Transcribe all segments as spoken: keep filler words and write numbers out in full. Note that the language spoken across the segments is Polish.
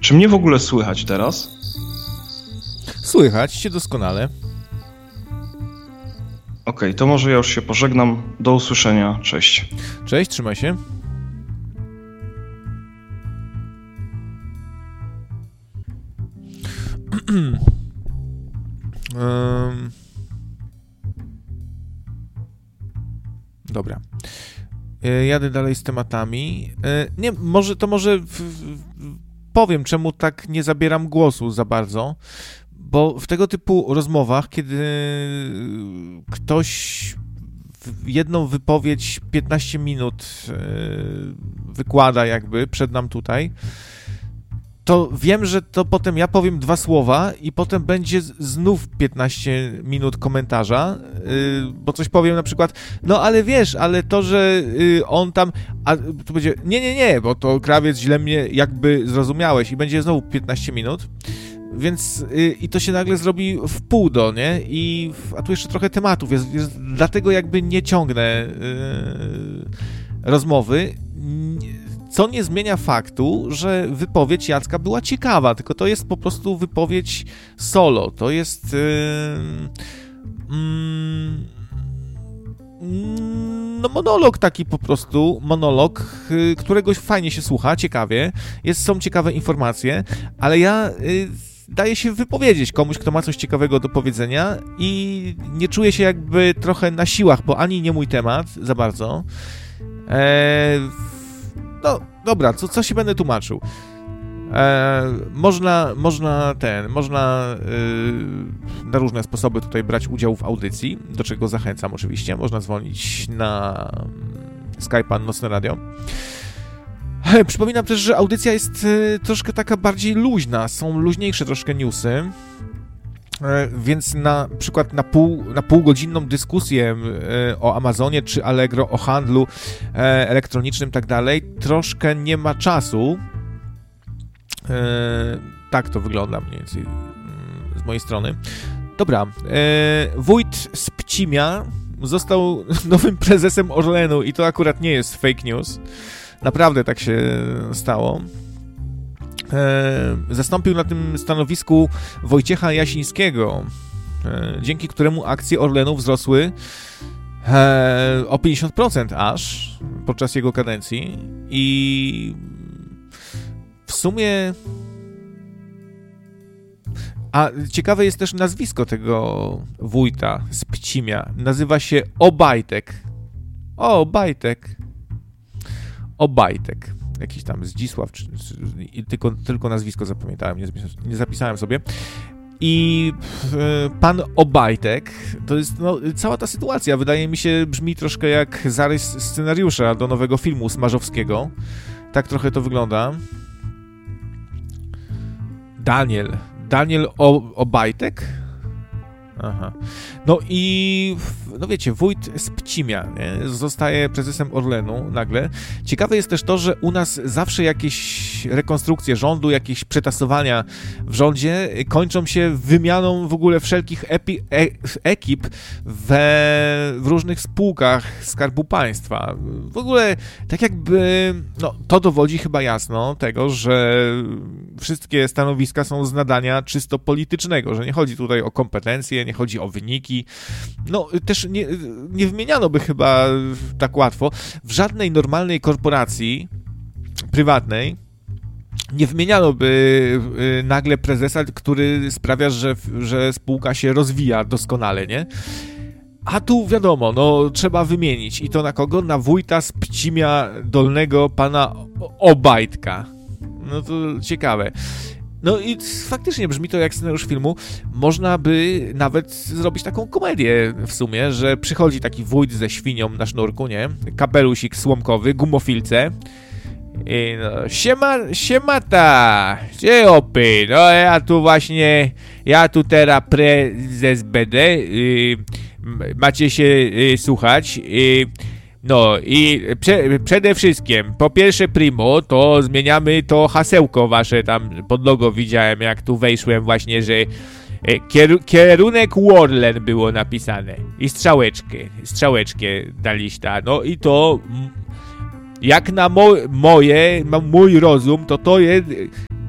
Czy mnie w ogóle słychać teraz? Słychać cię doskonale. Okej, okay, to może ja już się pożegnam. Do usłyszenia. Cześć. Cześć, trzymaj się. um... Dobra. Jadę dalej z tematami. Nie, może to może w, w, powiem, czemu tak nie zabieram głosu za bardzo, bo w tego typu rozmowach, kiedy ktoś jedną wypowiedź piętnaście minut wykłada jakby przed nam tutaj, to wiem, że to potem ja powiem dwa słowa i potem będzie znów piętnaście minut komentarza, yy, bo coś powiem na przykład, no ale wiesz, ale to, że yy, on tam, a to będzie, nie, nie, nie, bo to Krawiec źle mnie jakby zrozumiałeś i będzie znowu piętnaście minut, więc yy, i to się nagle zrobi w pół do, nie? I, a tu jeszcze trochę tematów jest, jest dlatego jakby nie ciągnę yy, rozmowy. Co nie zmienia faktu, że wypowiedź Jacka była ciekawa, tylko to jest po prostu wypowiedź solo. To jest yy, yy, no monolog taki po prostu, monolog, yy, którego fajnie się słucha, ciekawie, jest, są ciekawe informacje, ale ja yy, daję się wypowiedzieć komuś, kto ma coś ciekawego do powiedzenia i nie czuję się jakby trochę na siłach, bo ani nie mój temat za bardzo. Eee, No, dobra, co, co się będę tłumaczył? E, można, można ten, można y, na różne sposoby tutaj brać udział w audycji, do czego zachęcam oczywiście. Można dzwonić na Skype'a Nocne Radio. E, przypominam też, że audycja jest y, troszkę taka bardziej luźna, są luźniejsze troszkę newsy. Więc na przykład na, pół, na półgodzinną dyskusję o Amazonie czy Allegro, o handlu elektronicznym i tak dalej, troszkę nie ma czasu. Tak to wygląda mniej więcej z mojej strony. Dobra, wójt z Pcimia został nowym prezesem Orlenu i to akurat nie jest fake news. Naprawdę tak się stało. Zastąpił na tym stanowisku Wojciecha Jasińskiego, dzięki któremu akcje Orlenu wzrosły o pięćdziesiąt procent aż podczas jego kadencji i w sumie... A ciekawe jest też nazwisko tego wójta z Pcimia. Nazywa się Obajtek. O, Obajtek. Obajtek. Jakiś tam Zdzisław, czy, czy, tylko, tylko nazwisko zapamiętałem, nie, nie zapisałem sobie. I e, pan Obajtek, to jest, no, cała ta sytuacja, wydaje mi się, brzmi troszkę jak zarys scenariusza do nowego filmu Smarzowskiego. Tak trochę to wygląda. Daniel. Daniel o, Obajtek? Aha. No i, no wiecie, wójt z Pcimia, nie? Zostaje prezesem Orlenu nagle. Ciekawe jest też to, że u nas zawsze jakieś rekonstrukcje rządu, jakieś przetasowania w rządzie kończą się wymianą w ogóle wszelkich epi, e, ekip we, w różnych spółkach Skarbu Państwa. W ogóle tak jakby, no to dowodzi chyba jasno tego, że wszystkie stanowiska są z nadania czysto politycznego, że nie chodzi tutaj o kompetencje, nie chodzi o wyniki. No, też nie, nie wymieniano by chyba tak łatwo w żadnej normalnej korporacji prywatnej nie wymieniano by nagle prezesa, który sprawia, że, że spółka się rozwija doskonale, nie? A tu wiadomo, no trzeba wymienić. I to na kogo? Na wójta z Pcimia Dolnego, pana Obajtka. No to ciekawe. No i faktycznie brzmi to jak scenariusz filmu. Można by nawet zrobić taką komedię w sumie, że przychodzi taki wójt ze świnią na sznurku, nie? Kapelusik słomkowy, gumofilce. I no, siema, siemata, opy, no ja tu właśnie, ja tu teraz prezes będę, yy, macie się yy, słuchać, yy, no i prze, przede wszystkim, po pierwsze primo, to zmieniamy to hasełko wasze tam pod logo, widziałem jak tu wejszłem właśnie, że Kier, kierunek Orlen było napisane i strzałeczkę, strzałeczkę daliście, no i to... Jak na mo- moje, mój rozum, to to jest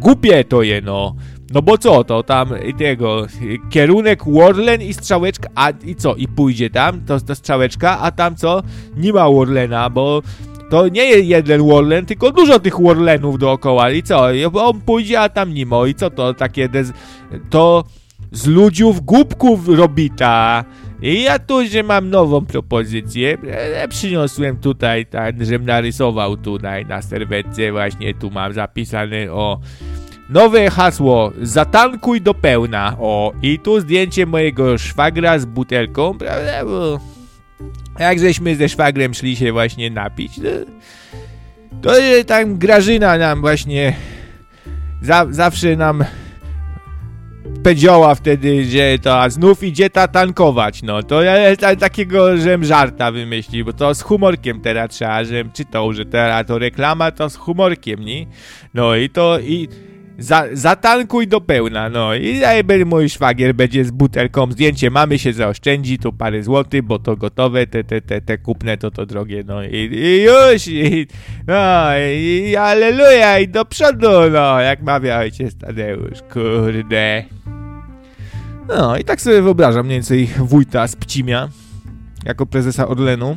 głupie to je, no. No bo co, to tam tego, kierunek Worlen i strzałeczka, a i co, i pójdzie tam, to, to strzałeczka, a tam co, nie ma Worlena, bo to nie jest jeden Worlen, tylko dużo tych Worlenów dookoła, i co, on pójdzie, a tam nie ma, i co to takie, dez... to z ludziów głupków robita. I ja tu, że mam nową propozycję, przyniosłem tutaj, tak, żebym narysował tutaj na serwetce, właśnie tu mam zapisane, o, nowe hasło, zatankuj do pełna, o, i tu zdjęcie mojego szwagra z butelką, prawda, bo jak żeśmy ze szwagrem szli się właśnie napić, to, to tam Grażyna nam właśnie za, zawsze nam powiedziała wtedy, że to znów idzie ta tankować, no to ja ta, takiego, żem żarta wymyślił, bo to z humorkiem teraz trzeba, żem czytał, że teraz to reklama to z humorkiem, nie? No i to i za, zatankuj do pełna, no i jakby mój szwagier będzie z butelką, zdjęcie mamy, się zaoszczędzi, tu parę złotych, bo to gotowe, te, te, te, te kupne to to drogie, no i, i już, i, no i, i aleluja, i do przodu, no, jak mawia ojciec Tadeusz, kurde. No i tak sobie wyobrażam mniej więcej wójta z Pcimia jako prezesa Orlenu.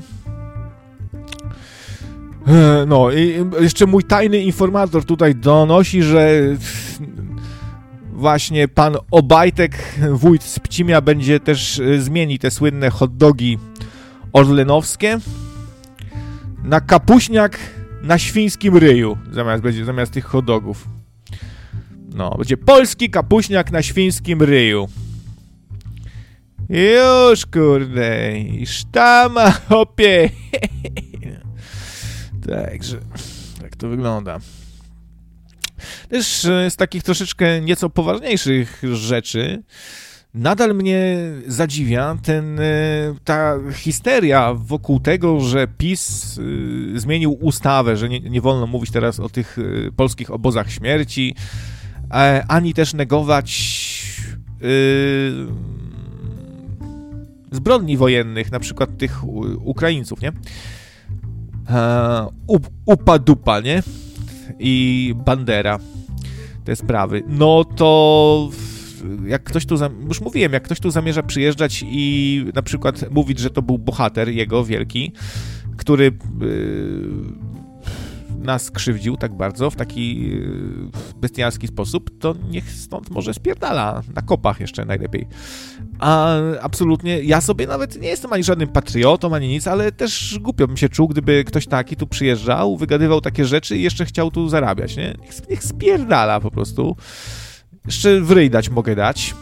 No i jeszcze mój tajny informator tutaj donosi, że właśnie pan Obajtek, wójt z Pcimia, będzie też zmieni te słynne hot dogi orlenowskie na kapuśniak na świńskim ryju, zamiast, będzie, zamiast tych hot dogów. No, będzie polski kapuśniak na świńskim ryju. Już, kurde, i sztama, hopie. Także, tak to wygląda. Też z takich troszeczkę nieco poważniejszych rzeczy nadal mnie zadziwia ten, ta histeria wokół tego, że PiS zmienił ustawę, że nie, nie wolno mówić teraz o tych polskich obozach śmierci, ani też negować yy, zbrodni wojennych, na przykład tych Ukraińców, nie? Up, upa dupa, nie? I Bandera, te sprawy. No to jak ktoś tu, już mówiłem, jak ktoś tu zamierza przyjeżdżać i na przykład mówić, że to był bohater jego wielki, który yy, nas krzywdził tak bardzo, w taki yy, bestialski sposób, to niech stąd może spierdala, na kopach jeszcze najlepiej. A absolutnie, ja sobie nawet nie jestem ani żadnym patriotą, ani nic, ale też głupio bym się czuł, gdyby ktoś taki tu przyjeżdżał, wygadywał takie rzeczy i jeszcze chciał tu zarabiać, nie? Niech, niech spierdala po prostu. Jeszcze w ryj dać mogę dać,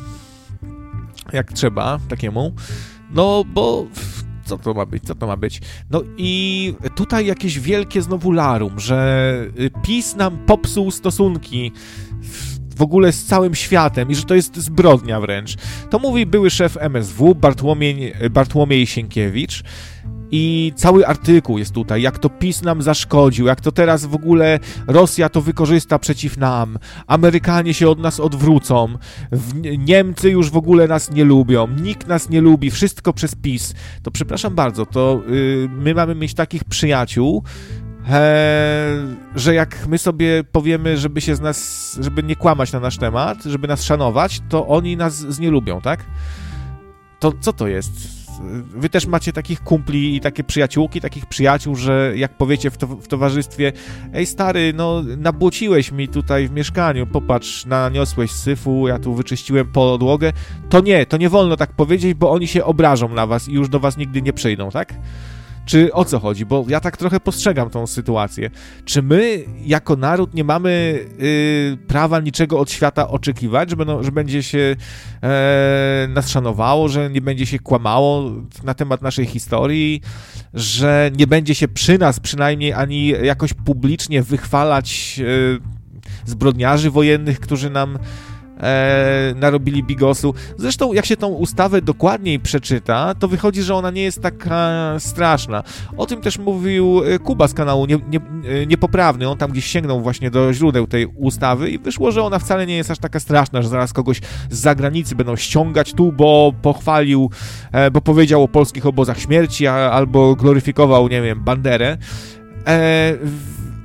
jak trzeba, takiemu. No, bo co to ma być, co to ma być? No i tutaj jakieś wielkie znowu larum, że PiS nam popsuł stosunki w ogóle z całym światem i że to jest zbrodnia wręcz. To mówi były szef M S W, Bartłomiej, Bartłomiej Sienkiewicz. I cały artykuł jest tutaj, jak to PiS nam zaszkodził, jak to teraz w ogóle Rosja to wykorzysta przeciw nam, Amerykanie się od nas odwrócą, Niemcy już w ogóle nas nie lubią, nikt nas nie lubi, wszystko przez PiS. To przepraszam bardzo, to yy, my mamy mieć takich przyjaciół, He, że jak my sobie powiemy, żeby się z nas, żeby nie kłamać na nasz temat, żeby nas szanować, to oni nas znielubią, tak? To co to jest? Wy też macie takich kumpli i takie przyjaciółki, takich przyjaciół, że jak powiecie w, to, w towarzystwie: ej stary, no nabłociłeś mi tutaj w mieszkaniu, popatrz, naniosłeś syfu, ja tu wyczyściłem podłogę, to nie, to nie wolno tak powiedzieć, bo oni się obrażą na was i już do was nigdy nie przyjdą, tak? Czy o co chodzi? Bo ja tak trochę postrzegam tą sytuację. Czy my jako naród nie mamy yy, prawa niczego od świata oczekiwać, że, będą, że będzie się e, nas szanowało, że nie będzie się kłamało na temat naszej historii, że nie będzie się przy nas przynajmniej ani jakoś publicznie wychwalać e, zbrodniarzy wojennych, którzy nam E, narobili bigosu. Zresztą jak się tą ustawę dokładniej przeczyta, to wychodzi, że ona nie jest taka straszna. O tym też mówił Kuba z kanału nie, nie, Niepoprawny. On tam gdzieś sięgnął właśnie do źródeł tej ustawy i wyszło, że ona wcale nie jest aż taka straszna, że zaraz kogoś z zagranicy będą ściągać tu, bo pochwalił, e, bo powiedział o polskich obozach śmierci, a, albo gloryfikował, nie wiem, Banderę. E, w,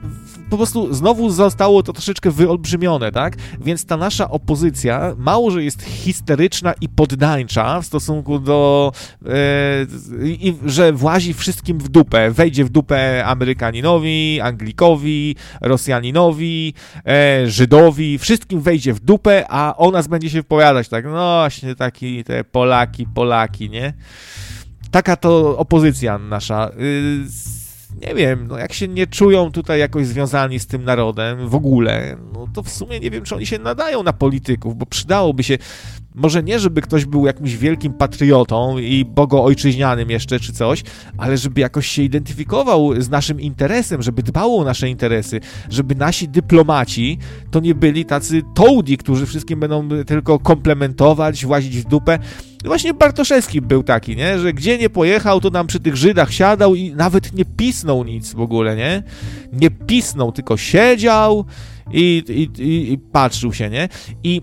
po prostu znowu zostało to troszeczkę wyolbrzymione, tak? Więc ta nasza opozycja, mało, że jest histeryczna i poddańcza w stosunku do, e, i, że włazi wszystkim w dupę, wejdzie w dupę Amerykaninowi, Anglikowi, Rosjaninowi, e, Żydowi, wszystkim wejdzie w dupę, a o nas będzie się wypowiadać, tak? No właśnie, taki te Polaki, Polaki, nie? Taka to opozycja nasza. Yy, nie wiem, no jak się nie czują tutaj jakoś związani z tym narodem w ogóle, no to w sumie nie wiem, czy oni się nadają na polityków, bo przydałoby się, może nie, żeby ktoś był jakimś wielkim patriotą i bogoojczyźnianym jeszcze czy coś, ale żeby jakoś się identyfikował z naszym interesem, żeby dbał o nasze interesy, żeby nasi dyplomaci to nie byli tacy tołdi, którzy wszystkim będą tylko komplementować, włazić w dupę. Właśnie Bartoszewski był taki, nie? Że gdzie nie pojechał, to nam przy tych Żydach siadał i nawet nie pisnął nic w ogóle, nie? Nie pisnął, tylko siedział i, i, i, i patrzył się, nie? I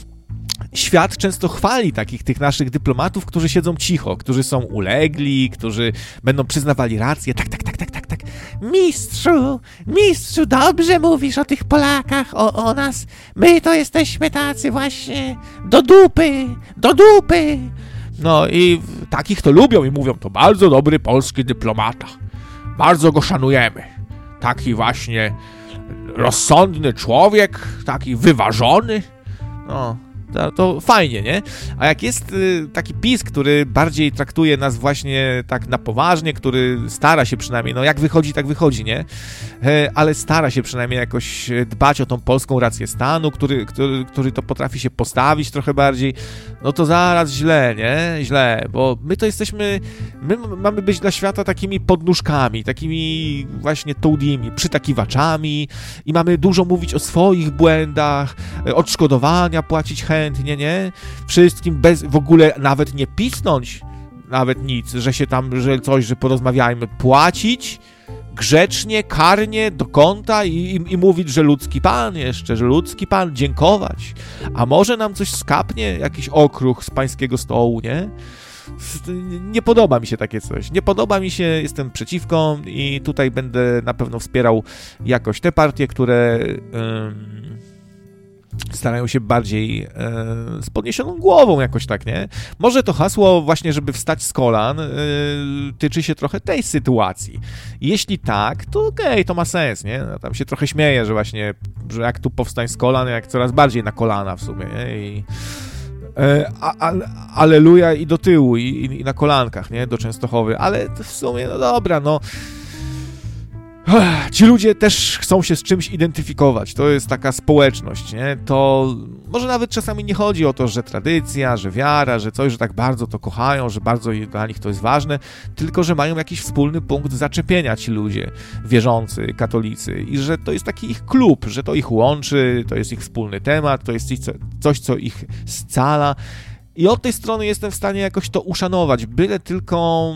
świat często chwali takich tych naszych dyplomatów, którzy siedzą cicho, którzy są ulegli, którzy będą przyznawali rację. Tak, tak, tak, tak, tak, tak. Mistrzu, mistrzu, dobrze mówisz o tych Polakach, o, o nas. My to jesteśmy tacy właśnie do dupy, do dupy. No i takich to lubią i mówią, to bardzo dobry polski dyplomata. Bardzo go szanujemy. Taki właśnie rozsądny człowiek, taki wyważony. No, to, to fajnie, nie? A jak jest y, taki PiS, który bardziej traktuje nas właśnie tak na poważnie, który stara się przynajmniej, no jak wychodzi, tak wychodzi, nie? E, ale stara się przynajmniej jakoś dbać o tą polską rację stanu, który, który, który to potrafi się postawić trochę bardziej, no to zaraz źle, nie? Źle, bo my to jesteśmy, my mamy być dla świata takimi podnóżkami, takimi właśnie tołdimi, przytakiwaczami i mamy dużo mówić o swoich błędach, odszkodowania płacić chętnie, nie? Wszystkim bez w ogóle nawet nie pisnąć, nawet nic, że się tam, że coś, że porozmawiajmy, płacić grzecznie, karnie, do kąta i, i, i mówić, że ludzki pan jeszcze, że ludzki pan, dziękować. A może nam coś skapnie, jakiś okruch z pańskiego stołu, nie? Nie podoba mi się takie coś. Nie podoba mi się, jestem przeciwko i tutaj będę na pewno wspierał jakoś te partie, które ym, starają się bardziej e, z podniesioną głową jakoś tak, nie? Może to hasło właśnie, żeby wstać z kolan, e, tyczy się trochę tej sytuacji. Jeśli tak, to okej, okay, to ma sens, nie? No, tam się trochę śmieję, że właśnie, że jak tu powstań z kolan, jak coraz bardziej na kolana w sumie, nie? I e, a, a, aleluja i do tyłu, i, i na kolankach, nie? Do Częstochowy, ale w sumie, no dobra, no ci ludzie też chcą się z czymś identyfikować, to jest taka społeczność, nie? To może nawet czasami nie chodzi o to, że tradycja, że wiara, że coś, że tak bardzo to kochają, że bardzo dla nich to jest ważne, tylko że mają jakiś wspólny punkt zaczepienia ci ludzie wierzący, katolicy i że to jest taki ich klub, że to ich łączy, to jest ich wspólny temat, to jest coś, co ich scala i od tej strony jestem w stanie jakoś to uszanować, byle tylko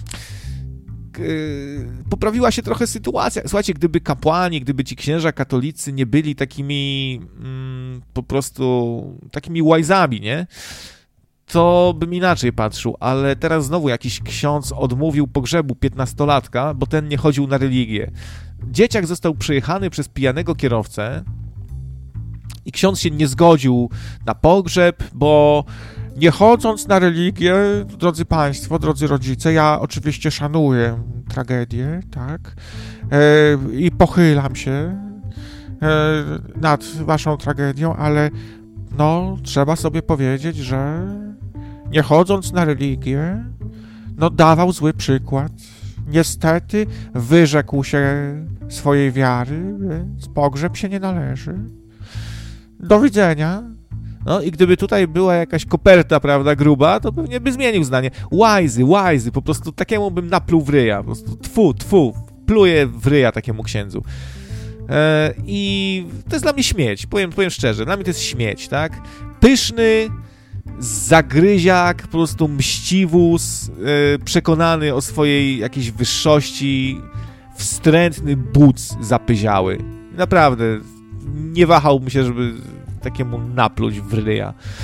poprawiła się trochę sytuacja. Słuchajcie, gdyby kapłani, gdyby ci księża katolicy nie byli takimi mm, po prostu takimi łajzami, nie? To bym inaczej patrzył, ale teraz znowu jakiś ksiądz odmówił pogrzebu piętnastolatka, bo ten nie chodził na religię. Dzieciak został przejechany przez pijanego kierowcę i ksiądz się nie zgodził na pogrzeb, bo nie chodząc na religię, drodzy państwo, drodzy rodzice, ja oczywiście szanuję tragedię, tak, e, i pochylam się e, nad waszą tragedią, ale no, trzeba sobie powiedzieć, że nie chodząc na religię, no, dawał zły przykład. Niestety wyrzekł się swojej wiary, więc pogrzeb się nie należy. Do widzenia. No i gdyby tutaj była jakaś koperta, prawda, gruba, to pewnie by zmienił zdanie. Łajzy, łajzy, po prostu takiemu bym napluł w ryja, po prostu tfu, tfu, pluję w ryja takiemu księdzu. E, I to jest dla mnie śmieć, powiem, powiem szczerze, dla mnie to jest śmieć, tak? Pyszny zagryziak, po prostu mściwus, e, przekonany o swojej jakiejś wyższości, wstrętny buc zapyziały. Naprawdę, nie wahałbym się, żeby takiemu napluć w ryja.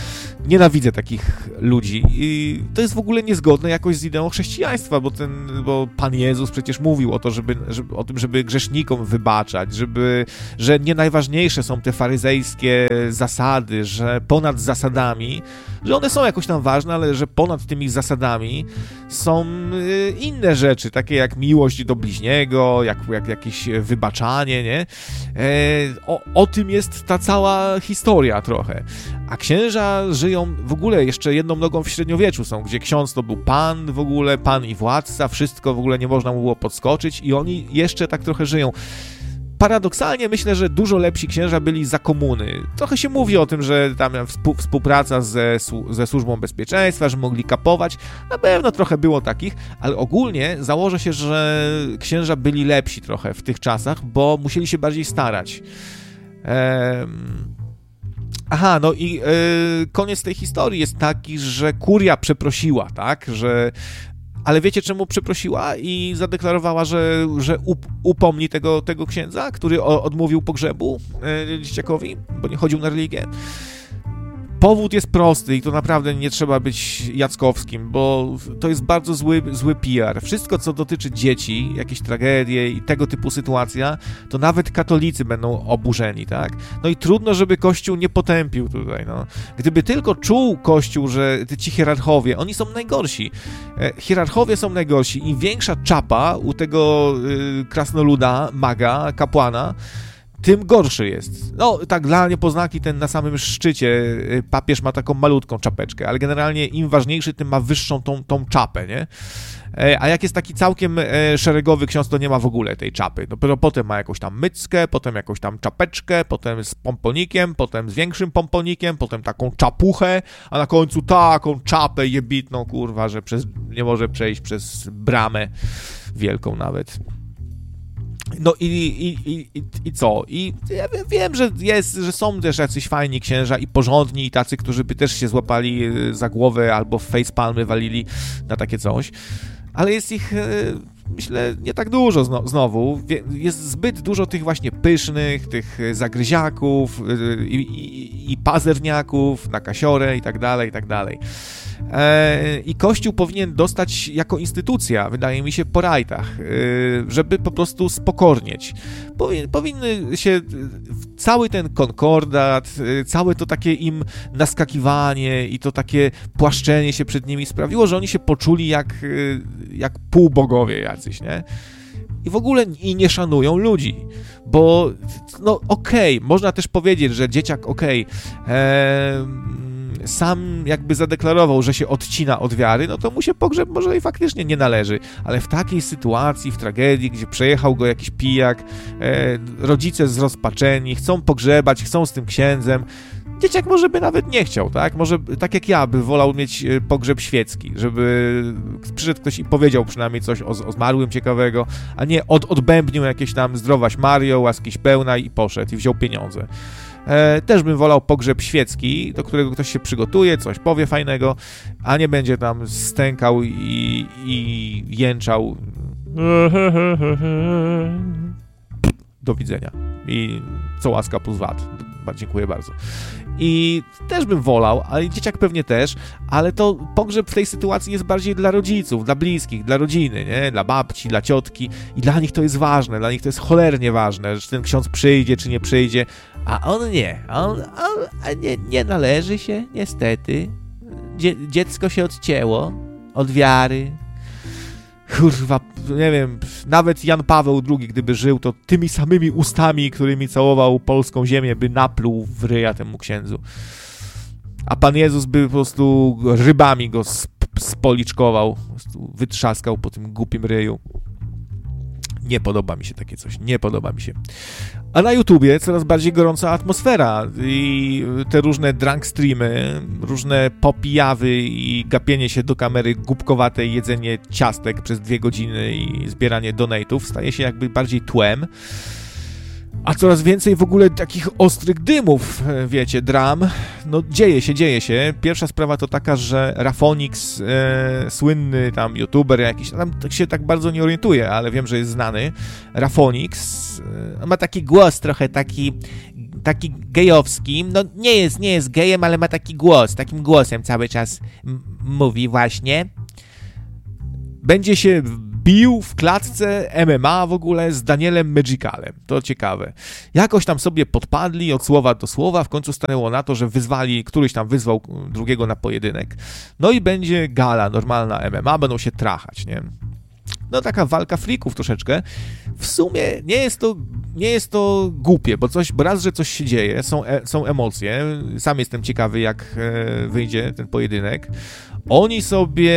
Nienawidzę takich ludzi i to jest w ogóle niezgodne jakoś z ideą chrześcijaństwa, bo ten, bo Pan Jezus przecież mówił o to, żeby, żeby, o tym, żeby grzesznikom wybaczać, żeby, że nie najważniejsze są te faryzejskie zasady, że ponad zasadami, że one są jakoś tam ważne, ale że ponad tymi zasadami są inne rzeczy, takie jak miłość do bliźniego, jak, jak jakieś wybaczanie, nie? O, o tym jest ta cała historia trochę. A księża żyją w ogóle jeszcze jedną nogą w średniowieczu są, gdzie ksiądz to był pan w ogóle, pan i władca, wszystko w ogóle nie można mu było podskoczyć i oni jeszcze tak trochę żyją. Paradoksalnie myślę, że dużo lepsi księża byli za komuny. Trochę się mówi o tym, że tam współpraca ze, ze służbą bezpieczeństwa, że mogli kapować. Na pewno trochę było takich, ale ogólnie założę się, że księża byli lepsi trochę w tych czasach, bo musieli się bardziej starać. Ehm... Aha, no i e, koniec tej historii jest taki, że kuria przeprosiła, tak, że... Ale wiecie, czemu przeprosiła i zadeklarowała, że, że up, upomni tego, tego księdza, który o, odmówił pogrzebu e, dzieciakowi, bo nie chodził na religię? Powód jest prosty i to naprawdę nie trzeba być Jackowskim, bo to jest bardzo zły, zły P R. Wszystko, co dotyczy dzieci, jakieś tragedie i tego typu sytuacja, to nawet katolicy będą oburzeni, tak? No i trudno, żeby Kościół nie potępił tutaj, no. Gdyby tylko czuł Kościół, że ci hierarchowie, oni są najgorsi. E, hierarchowie są najgorsi. Im większa czapa u tego y, krasnoluda, maga, kapłana, tym gorszy jest. No, tak dla niepoznaki ten na samym szczycie papież ma taką malutką czapeczkę, ale generalnie im ważniejszy, tym ma wyższą tą, tą czapę, nie? A jak jest taki całkiem szeregowy ksiądz, to nie ma w ogóle tej czapy. Dopiero potem ma jakąś tam myckę, potem jakąś tam czapeczkę, potem z pomponikiem, potem z większym pomponikiem, potem taką czapuchę, a na końcu taką czapę jebitną, kurwa, że przez, nie może przejść przez bramę wielką nawet. No i, i, i, i, i co? I ja wiem, że jest, że są też jacyś fajni księża i porządni i tacy, którzy by też się złapali za głowę albo w facepalmy walili na takie coś, ale jest ich, myślę, nie tak dużo znowu. Jest zbyt dużo tych właśnie pysznych, tych zagryziaków i, i, i pazerniaków na kasiorę i tak dalej, i tak dalej. I Kościół powinien dostać jako instytucja, wydaje mi się, po rajtach, żeby po prostu spokornieć. Powinny się cały ten konkordat, całe to takie im naskakiwanie i to takie płaszczenie się przed nimi sprawiło, że oni się poczuli jak, jak półbogowie jacyś, nie? I w ogóle i nie szanują ludzi, bo no okej, okay, można też powiedzieć, że dzieciak okej, okay, sam jakby zadeklarował, że się odcina od wiary, no to mu się pogrzeb może i faktycznie nie należy, ale w takiej sytuacji, w tragedii, gdzie przejechał go jakiś pijak, e, rodzice zrozpaczeni, chcą pogrzebać, chcą z tym księdzem, dzieciak może by nawet nie chciał, tak? Może tak jak ja, by wolał mieć pogrzeb świecki, żeby przyszedł ktoś i powiedział przynajmniej coś o, o zmarłym ciekawego, a nie od, odbębnił jakieś tam zdrowaś Mario, łaskiś pełna i poszedł i wziął pieniądze. E, też bym wolał pogrzeb świecki, do którego ktoś się przygotuje, coś powie fajnego, a nie będzie tam stękał i, i jęczał. Do widzenia. I co łaska plus wat. Dziękuję bardzo. I też bym wolał, ale dzieciak pewnie też, ale to pogrzeb w tej sytuacji jest bardziej dla rodziców, dla bliskich, dla rodziny, nie? Dla babci, dla ciotki i dla nich to jest ważne, dla nich to jest cholernie ważne, że ten ksiądz przyjdzie czy nie przyjdzie, a on nie, a on, on a nie, nie należy się, niestety. Dzie, dziecko się odcięło od wiary. Kurwa, nie wiem, nawet Jan Paweł drugi, gdyby żył, to tymi samymi ustami, którymi całował polską ziemię, by napluł w ryja temu księdzu. A Pan Jezus by po prostu rybami go sp- spoliczkował, po prostu wytrzaskał po tym głupim ryju. Nie podoba mi się takie coś, nie podoba mi się. A na YouTubie coraz bardziej gorąca atmosfera i te różne drunk streamy, różne popijawy i gapienie się do kamery głupkowate, jedzenie ciastek przez dwie godziny i zbieranie donate'ów staje się jakby bardziej tłem. A coraz więcej w ogóle takich ostrych dymów, wiecie, dram. No dzieje się, dzieje się. Pierwsza sprawa to taka, że Rafonix, e, słynny tam youtuber jakiś, tam się tak bardzo nie orientuje, ale wiem, że jest znany. Rafonix e, ma taki głos trochę taki taki gejowski, no nie jest, nie jest gejem, ale ma taki głos, takim głosem cały czas m- mówi właśnie. Będzie się bił w klatce M M A w ogóle z Danielem Magicalem. To ciekawe. Jakoś tam sobie podpadli od słowa do słowa, w końcu stanęło na to, że wyzwali, któryś tam wyzwał drugiego na pojedynek. No i będzie gala, normalna M M A, będą się trachać, nie? No taka walka freaków troszeczkę. W sumie nie jest to, nie jest to głupie, bo coś, bo raz, że coś się dzieje, są, e, są emocje. Sam jestem ciekawy, jak e, wyjdzie ten pojedynek. Oni sobie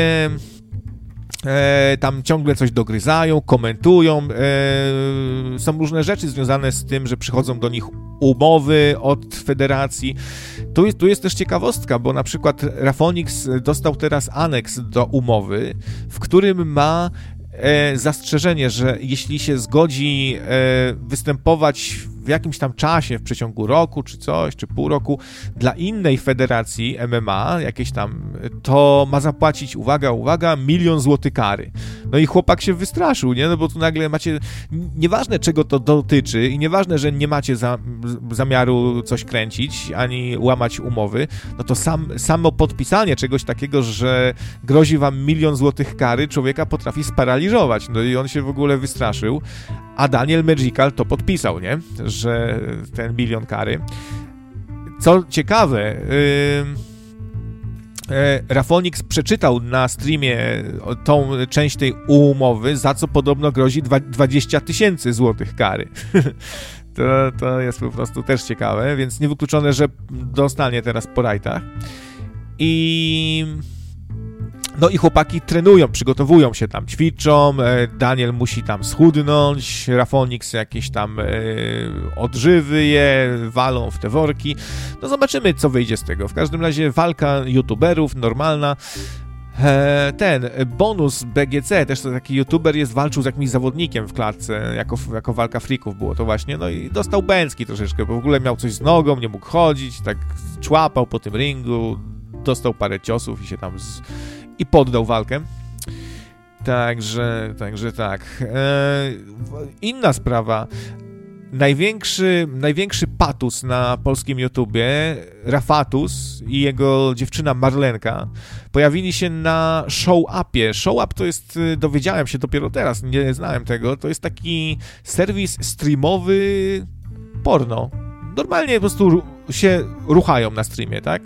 e, tam ciągle coś dogryzają, komentują. E, są różne rzeczy związane z tym, że przychodzą do nich umowy od federacji. Tu jest, tu jest też ciekawostka, bo na przykład Rafonix dostał teraz aneks do umowy, w którym ma E, zastrzeżenie, że jeśli się zgodzi e, występować w jakimś tam czasie, w przeciągu roku, czy coś, czy pół roku, dla innej federacji M M A, jakieś tam, to ma zapłacić, uwaga, uwaga, milion złotych kary. No i chłopak się wystraszył, nie? No bo tu nagle macie, nieważne czego to dotyczy i nieważne, że nie macie za, zamiaru coś kręcić, ani łamać umowy, no to sam, samo podpisanie czegoś takiego, że grozi wam milion złotych kary, człowieka potrafi sparaliżować. No i on się w ogóle wystraszył, a Daniel Magical to podpisał, nie? Że ten milion kary. Co ciekawe, yy, yy, Rafonix przeczytał na streamie tą część tej umowy, za co podobno grozi dwadzieścia tysięcy złotych kary. to, to jest po prostu też ciekawe, więc niewykluczone, że dostanie teraz po rajtach. I... No i chłopaki trenują, przygotowują się tam, ćwiczą, Daniel musi tam schudnąć, Rafonix jakieś tam e, odżywy je, walą w te worki. No zobaczymy, co wyjdzie z tego. W każdym razie walka youtuberów, normalna. E, ten Bonus B G C, też to taki youtuber jest, walczył z jakimś zawodnikiem w klatce, jako, jako walka freaków było to właśnie, no i dostał bęcki troszeczkę, bo w ogóle miał coś z nogą, nie mógł chodzić, tak człapał po tym ringu, dostał parę ciosów i się tam z... i poddał walkę. Także, także tak. Eee, inna sprawa. Największy, największy patus na polskim YouTubie, Rafatus i jego dziewczyna Marlenka, pojawili się na Show-Upie. Show-Up to jest, dowiedziałem się dopiero teraz, nie znałem tego, to jest taki serwis streamowy porno. Normalnie po prostu się ruchają na streamie, tak?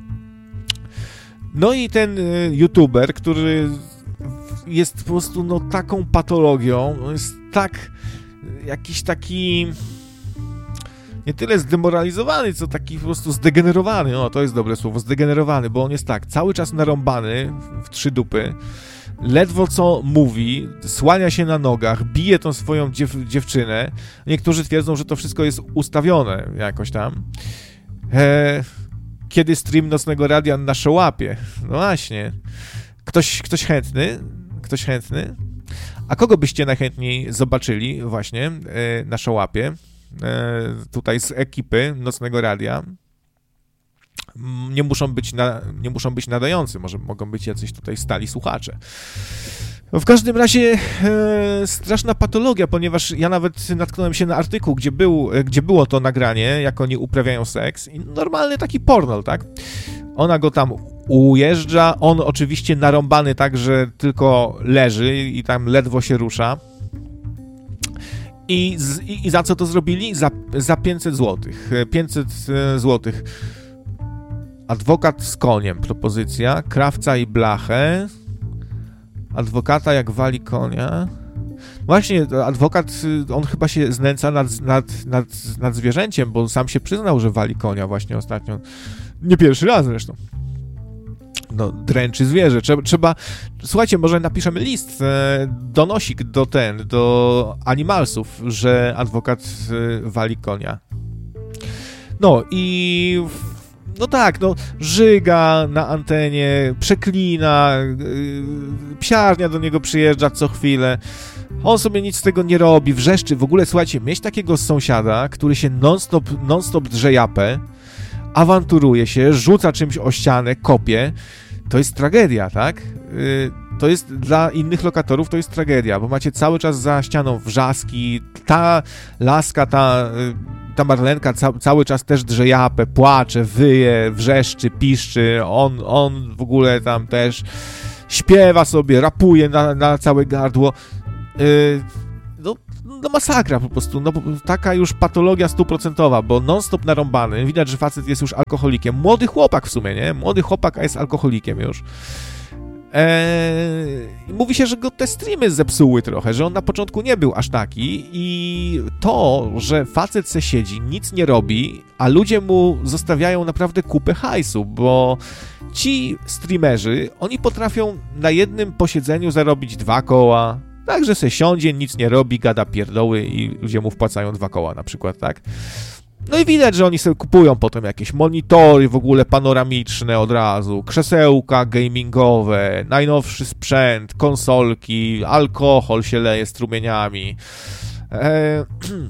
No i ten y, youtuber, który jest po prostu no, taką patologią, jest tak jakiś taki nie tyle zdemoralizowany, co taki po prostu zdegenerowany, no to jest dobre słowo, zdegenerowany, bo on jest tak, cały czas narąbany w, w trzy dupy, ledwo co mówi, słania się na nogach, bije tą swoją dziew dziewczynę. Niektórzy twierdzą, że to wszystko jest ustawione jakoś tam. E Kiedy stream Nocnego Radia na Show-Upie? No właśnie. Ktoś, ktoś chętny? Ktoś chętny? A kogo byście najchętniej zobaczyli właśnie na Show-Upie? Tutaj z ekipy Nocnego Radia. Nie muszą być, na, nie muszą być nadający, może mogą być jacyś tutaj stali słuchacze. W każdym razie e, straszna patologia, ponieważ ja nawet natknąłem się na artykuł, gdzie, był, gdzie było to nagranie, jak oni uprawiają seks i normalny taki pornol, tak? Ona go tam ujeżdża, on oczywiście narąbany tak, że tylko leży i tam ledwo się rusza. I, z, i, i za co to zrobili? Za, za pięćset złotych. pięćset złotych. Adwokat z koniem, propozycja, krawca i blachę. Adwokata jak wali konia. Właśnie, adwokat, on chyba się znęca nad, nad, nad, nad zwierzęciem, bo sam się przyznał, że wali konia właśnie ostatnio. Nie pierwszy raz zresztą. No, dręczy zwierzę. Trzeba, trzeba... Słuchajcie, może napiszemy list, e, donosik do ten, do Animalsów, że adwokat e, wali konia. No i... No tak, no, żyga na antenie, przeklina, yy, psiarnia do niego przyjeżdża co chwilę. On sobie nic z tego nie robi, wrzeszczy. W ogóle, słuchajcie, mieć takiego sąsiada, który się non-stop, non-stop drze japę, awanturuje się, rzuca czymś o ścianę, kopie, to jest tragedia, tak? Yy, to jest dla innych lokatorów to jest tragedia, bo macie cały czas za ścianą wrzaski, ta laska, ta... Yy, ta Marlenka ca, cały czas też drze japę, płacze, wyje, wrzeszczy, piszczy, on, on w ogóle tam też śpiewa sobie, rapuje na, na całe gardło. Yy, no, no masakra po prostu, no taka już patologia stuprocentowa, bo non-stop narąbany, widać, że facet jest już alkoholikiem. Młody chłopak w sumie, nie? Młody chłopak, a jest alkoholikiem już. Eee, mówi się, że go te streamy zepsuły trochę, że on na początku nie był aż taki i to, że facet se siedzi, nic nie robi, a ludzie mu zostawiają naprawdę kupę hajsu, bo ci streamerzy, oni potrafią na jednym posiedzeniu zarobić dwa koła, także se siądzie, nic nie robi, gada pierdoły i ludzie mu wpłacają dwa koła na przykład, tak? No i widać, że oni sobie kupują potem jakieś monitory w ogóle panoramiczne od razu, krzesełka gamingowe, najnowszy sprzęt, konsolki, alkohol się leje strumieniami. Eee,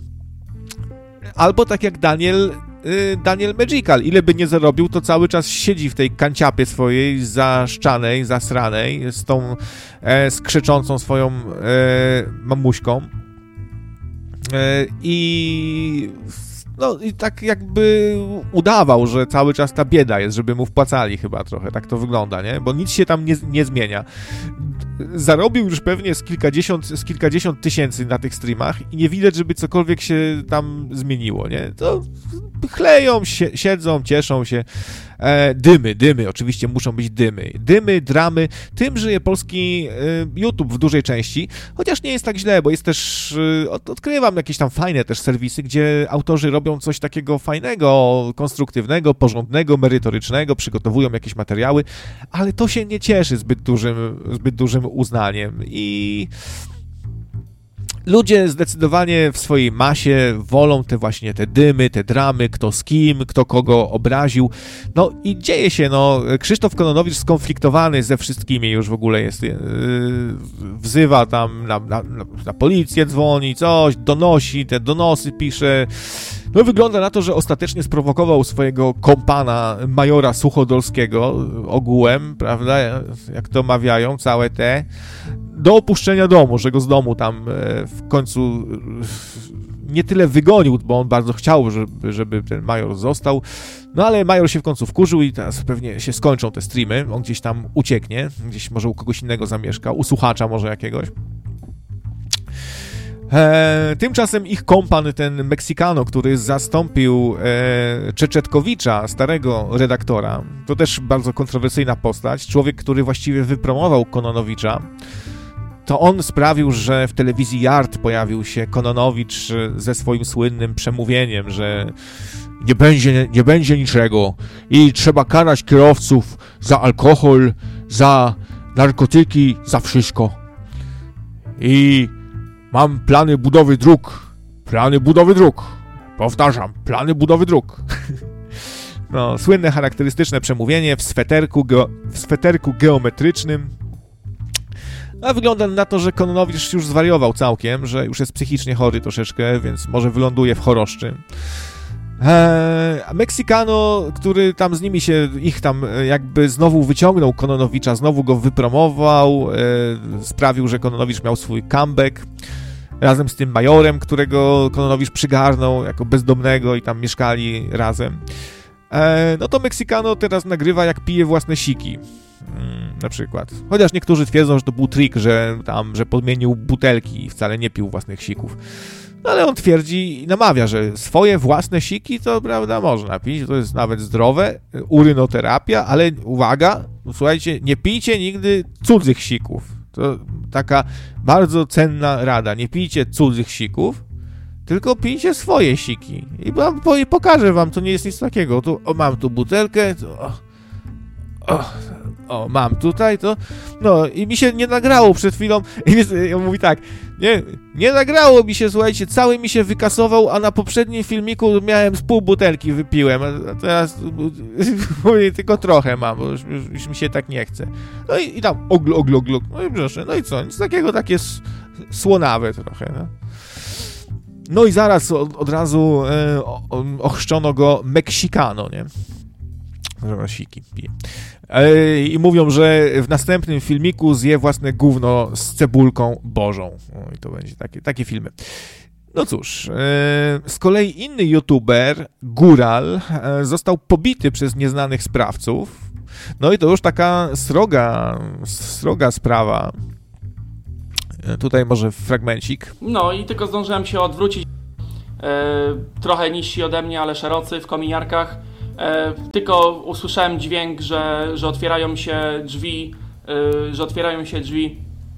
albo tak jak Daniel, y, Daniel Magical, ile by nie zarobił, to cały czas siedzi w tej kanciapie swojej zaszczanej, zasranej, z tą e, skrzyczącą swoją e, mamuśką. E, I... No i tak jakby udawał, że cały czas ta bieda jest, żeby mu wpłacali chyba trochę, tak to wygląda, nie? Bo nic się tam nie, nie zmienia. Zarobił już pewnie z kilkadziesiąt, z kilkadziesiąt tysięcy na tych streamach i nie widać, żeby cokolwiek się tam zmieniło, nie? To chleją, sie, siedzą, cieszą się. E, dymy, dymy, oczywiście muszą być dymy. Dymy, dramy. Tym żyje polski e, YouTube w dużej części, chociaż nie jest tak źle, bo jest też, e, od, odkrywam jakieś tam fajne też serwisy, gdzie autorzy robią coś takiego fajnego, konstruktywnego, porządnego, merytorycznego, przygotowują jakieś materiały, ale to się nie cieszy zbyt dużym, zbyt dużym uznaniem i ludzie zdecydowanie w swojej masie wolą te właśnie te dymy, te dramy, kto z kim, kto kogo obraził. No i dzieje się, no, Krzysztof Kononowicz skonfliktowany ze wszystkimi już w ogóle jest, yy, wzywa tam na, na, na policję, dzwoni, coś, donosi, te donosy pisze. No wygląda na to, że ostatecznie sprowokował swojego kompana, majora Suchodolskiego, ogółem, prawda, jak to mawiają, całe te, do opuszczenia domu, że go z domu tam w końcu nie tyle wygonił, bo on bardzo chciał, żeby, żeby ten major został, no ale major się w końcu wkurzył i teraz pewnie się skończą te streamy, on gdzieś tam ucieknie, gdzieś może u kogoś innego zamieszka, u słuchacza może jakiegoś. E, tymczasem ich kompan, ten Meksykano, który zastąpił e, Czeczetkowicza, starego redaktora, to też bardzo kontrowersyjna postać, człowiek, który właściwie wypromował Kononowicza, to on sprawił, że w telewizji Yard pojawił się Kononowicz ze swoim słynnym przemówieniem, że nie będzie, nie będzie niczego i trzeba karać kierowców za alkohol, za narkotyki, za wszystko. I mam plany budowy dróg. Plany budowy dróg. Powtarzam, plany budowy dróg. No, słynne, charakterystyczne przemówienie w sweterku, ge- w sweterku geometrycznym. A wygląda na to, że Kononowicz już zwariował całkiem, że już jest psychicznie chory troszeczkę, więc może wyląduje w choroszczy. Eee, a Meksykano, który tam z nimi się, ich tam jakby znowu wyciągnął Kononowicza, znowu go wypromował, e, sprawił, że Kononowicz miał swój comeback razem z tym majorem, którego Kononowicz przygarnął jako bezdomnego i tam mieszkali razem. E, no to Meksykano teraz nagrywa, jak pije własne siki. Mm, na przykład. Chociaż niektórzy twierdzą, że to był trik, że tam, że podmienił butelki i wcale nie pił własnych sików. No ale on twierdzi i namawia, że swoje własne siki to, prawda, można pić, to jest nawet zdrowe, urynoterapia, ale uwaga, słuchajcie, nie pijcie nigdy cudzych sików. To taka bardzo cenna rada, nie pijcie cudzych sików, tylko pijcie swoje siki. I wam, po, pokażę wam, to nie jest nic takiego. Tu, o, mam tu butelkę, to, o, o, o, mam tutaj, to, no i mi się nie nagrało przed chwilą, i on mówi tak, nie, nie nagrało mi się, słuchajcie, cały mi się wykasował, a na poprzednim filmiku miałem z pół butelki wypiłem, a teraz mówię, tylko trochę mam, bo już, już, już mi się tak nie chce. No i, i tam ogl, ogl, ogl, no i proszę, no i co, nic takiego, takie słonawe trochę, no. No i zaraz od, od razu e, ochrzczono go Meksykano, nie? Że siki pije. E, I mówią, że w następnym filmiku zje własne gówno z cebulką bożą. No i to będzie takie, takie filmy. No cóż, z kolei inny youtuber, Góral, został pobity przez nieznanych sprawców. No i to już taka sroga, sroga sprawa. Tutaj może fragmencik. No i tylko zdążyłem się odwrócić. E, trochę niżsi ode mnie, ale szerocy w kominiarkach. E, tylko usłyszałem dźwięk, że, że otwierają się drzwi, e, że otwierają się drzwi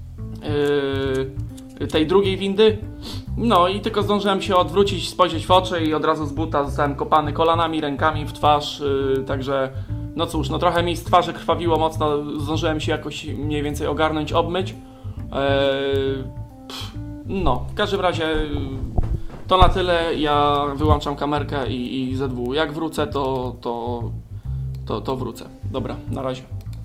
e, tej drugiej windy. No i tylko zdążyłem się odwrócić, spojrzeć w oczy i od razu z buta zostałem kopany kolanami, rękami w twarz, e, także no cóż, no trochę mi z twarzy krwawiło mocno, zdążyłem się jakoś mniej więcej ogarnąć, obmyć. E, pff, no, w każdym razie to na tyle, ja wyłączam kamerkę i, i Z W. Jak wrócę, to, to, to, to wrócę. Dobra, na razie.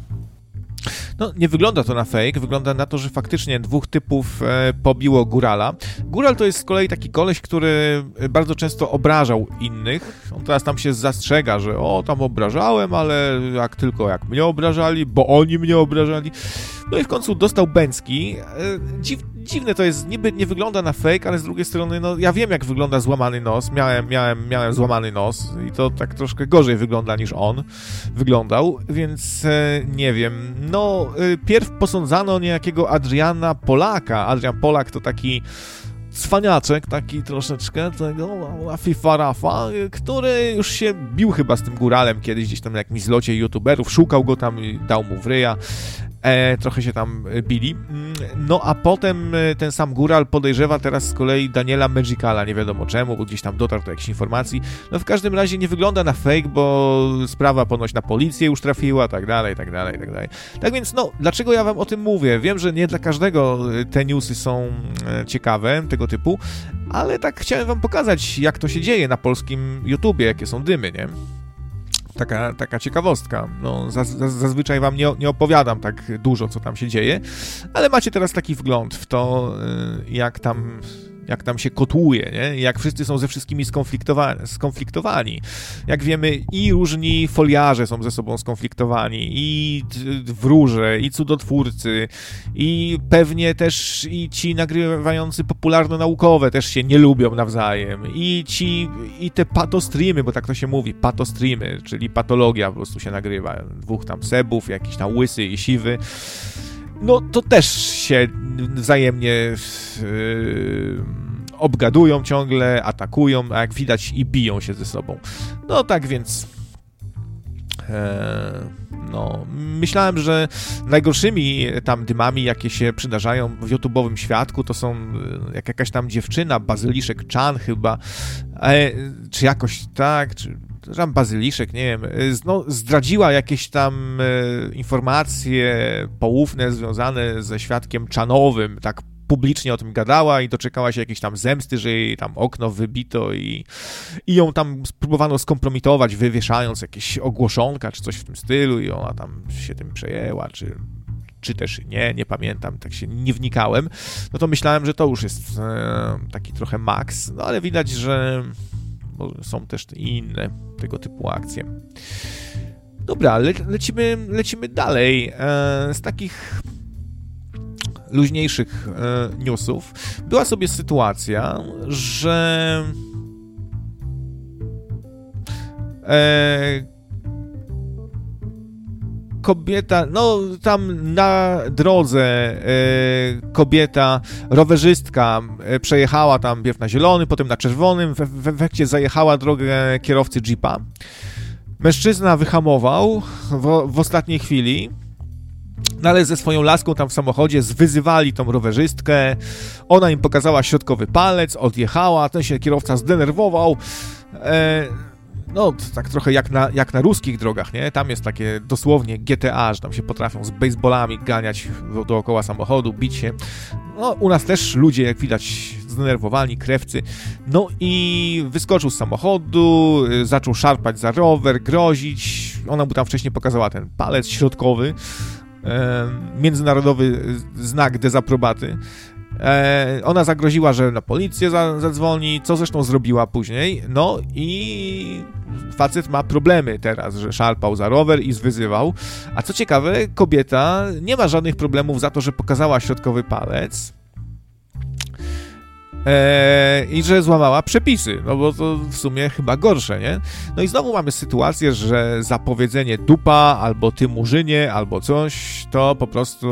No, nie wygląda to na fake, wygląda na to, że faktycznie dwóch typów e, pobiło Górala. Góral to jest z kolei taki koleś, który bardzo często obrażał innych. On teraz tam się zastrzega, że o, tam obrażałem, ale jak tylko jak mnie obrażali, bo oni mnie obrażali. No i w końcu dostał bęcki. E, dziw, dziwne to jest, niby nie wygląda na fake, ale z drugiej strony, no ja wiem jak wygląda złamany nos. Miałem, miałem, miałem złamany nos i to tak troszkę gorzej wygląda niż on wyglądał, więc e, nie wiem. No, pierw posądzano niejakiego Adriana Polaka. Adrian Polak to taki cwaniaczek, taki troszeczkę tego Fifa Rafa, który już się bił chyba z tym Góralem kiedyś gdzieś tam na jakimś zlocie youtuberów, szukał go tam i dał mu w ryja. E, trochę się tam bili. No a potem ten sam Góral podejrzewa teraz z kolei Daniela Magicala, nie wiadomo czemu, bo gdzieś tam dotarł do jakichś informacji. No w każdym razie nie wygląda na fake, bo sprawa ponoć na policję już trafiła, tak dalej, tak dalej, tak dalej. Tak więc no, dlaczego ja wam o tym mówię? Wiem, że nie dla każdego te newsy są ciekawe, tego typu, ale tak chciałem wam pokazać, jak to się dzieje na polskim YouTubie, jakie są dymy, nie? Taka, taka ciekawostka. No, zaz, zaz, zazwyczaj wam nie, nie opowiadam tak dużo, co tam się dzieje, ale macie teraz taki wgląd w to, jak tam, jak tam się kotłuje, nie? Jak wszyscy są ze wszystkimi skonfliktowani, skonfliktowani. Jak wiemy, i różni foliarze są ze sobą skonfliktowani, i wróże, i cudotwórcy, i pewnie też i ci nagrywający popularno-naukowe też się nie lubią nawzajem, i ci, i te patostreamy, bo tak to się mówi, patostreamy, czyli patologia po prostu się nagrywa. Dwóch tam sebów, jakiś tam łysy i siwy. No to też się wzajemnie yy, obgadują ciągle, atakują, a jak widać i biją się ze sobą. No tak więc e, no, myślałem, że najgorszymi tam dymami, jakie się przydarzają w YouTube'owym świadku, to są jak jakaś tam dziewczyna, Bazyliszek Chan chyba, e, czy jakoś tak, czy tam Bazyliszek, nie wiem, no, zdradziła jakieś tam e, informacje poufne związane ze świadkiem Chanowym, tak publicznie o tym gadała i doczekała się jakiejś tam zemsty, że jej tam okno wybito i, i ją tam spróbowano skompromitować, wywieszając jakieś ogłoszonka czy coś w tym stylu i ona tam się tym przejęła, czy, czy też nie, nie pamiętam, tak się nie wnikałem. No to myślałem, że to już jest e, taki trochę maks, no ale widać, że są też i inne tego typu akcje. Dobra, le, lecimy, lecimy dalej. E, z takich luźniejszych e, newsów była sobie sytuacja, że e, kobieta, no tam na drodze e, kobieta, rowerzystka e, przejechała tam pierw na zielony, potem na czerwonym, w, w efekcie zajechała drogę kierowcy jeepa. Mężczyzna wyhamował w, w ostatniej chwili, no ale ze swoją laską tam w samochodzie zwyzywali tą rowerzystkę, ona im pokazała środkowy palec, odjechała, ten się kierowca zdenerwował, e, no tak trochę jak na, jak na ruskich drogach, nie? Tam jest takie dosłownie G T A, że tam się potrafią z baseballami ganiać dookoła samochodu, bić się. No u nas też ludzie, jak widać, zdenerwowani, krewcy. No i wyskoczył z samochodu, zaczął szarpać za rower, grozić. Ona mu tam wcześniej pokazała ten palec środkowy, e, międzynarodowy znak dezaprobaty. E, ona zagroziła, że na policję za, zadzwoni, co zresztą zrobiła później. No i facet ma problemy teraz, że szarpał za rower i zwyzywał. A co ciekawe, kobieta nie ma żadnych problemów za to, że pokazała środkowy palec. Eee, I że złamała przepisy, no bo to w sumie chyba gorsze, nie? No i znowu mamy sytuację, że za powiedzenie dupa, albo ty murzynie, albo coś, to po prostu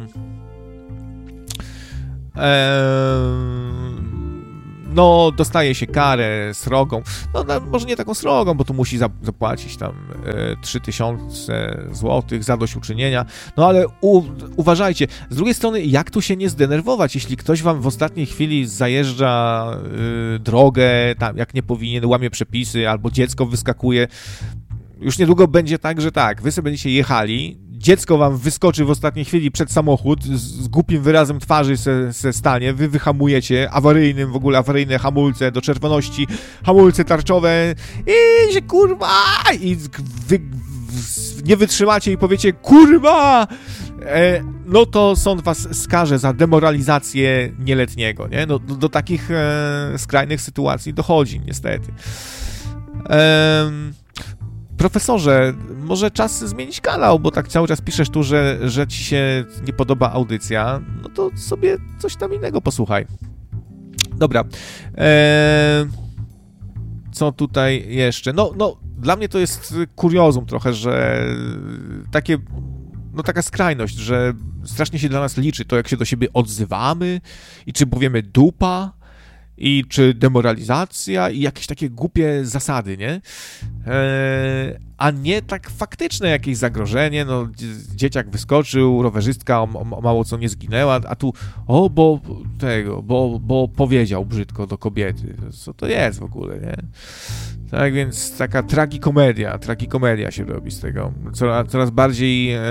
eee, no dostaje się karę srogą, no, no może nie taką srogą, bo tu musi zapłacić tam e, trzy tysiące złotych zadośćuczynienia, no ale u, uważajcie, z drugiej strony jak tu się nie zdenerwować, jeśli ktoś wam w ostatniej chwili zajeżdża y, drogę, tam jak nie powinien, łamie przepisy, albo dziecko wyskakuje, już niedługo będzie tak, że tak, wy sobie będziecie jechali, dziecko wam wyskoczy w ostatniej chwili przed samochód, z, z głupim wyrazem twarzy se, se stanie, wy wyhamujecie, awaryjnym, w ogóle awaryjne hamulce do czerwoności, hamulce tarczowe i się kurwa i wy, nie wytrzymacie i powiecie kurwa, e, no to sąd was skaże za demoralizację nieletniego, nie? No, do, do takich e, skrajnych sytuacji dochodzi niestety. Ehm... Profesorze, może czas zmienić kanał, bo tak cały czas piszesz tu, że, że ci się nie podoba audycja, no to sobie coś tam innego posłuchaj. Dobra. Eee, co tutaj jeszcze? No, no, dla mnie to jest kuriozum trochę, że takie, no taka skrajność, że strasznie się dla nas liczy to, jak się do siebie odzywamy i czy powiemy dupa, i czy demoralizacja i jakieś takie głupie zasady, nie? Eee, a nie tak faktyczne jakieś zagrożenie, no dzieciak wyskoczył, rowerzystka o, o mało co nie zginęła, a tu o, bo tego, bo, bo powiedział brzydko do kobiety. Co to jest w ogóle, nie? Tak więc taka tragikomedia, tragikomedia się robi z tego. Coraz, coraz bardziej e,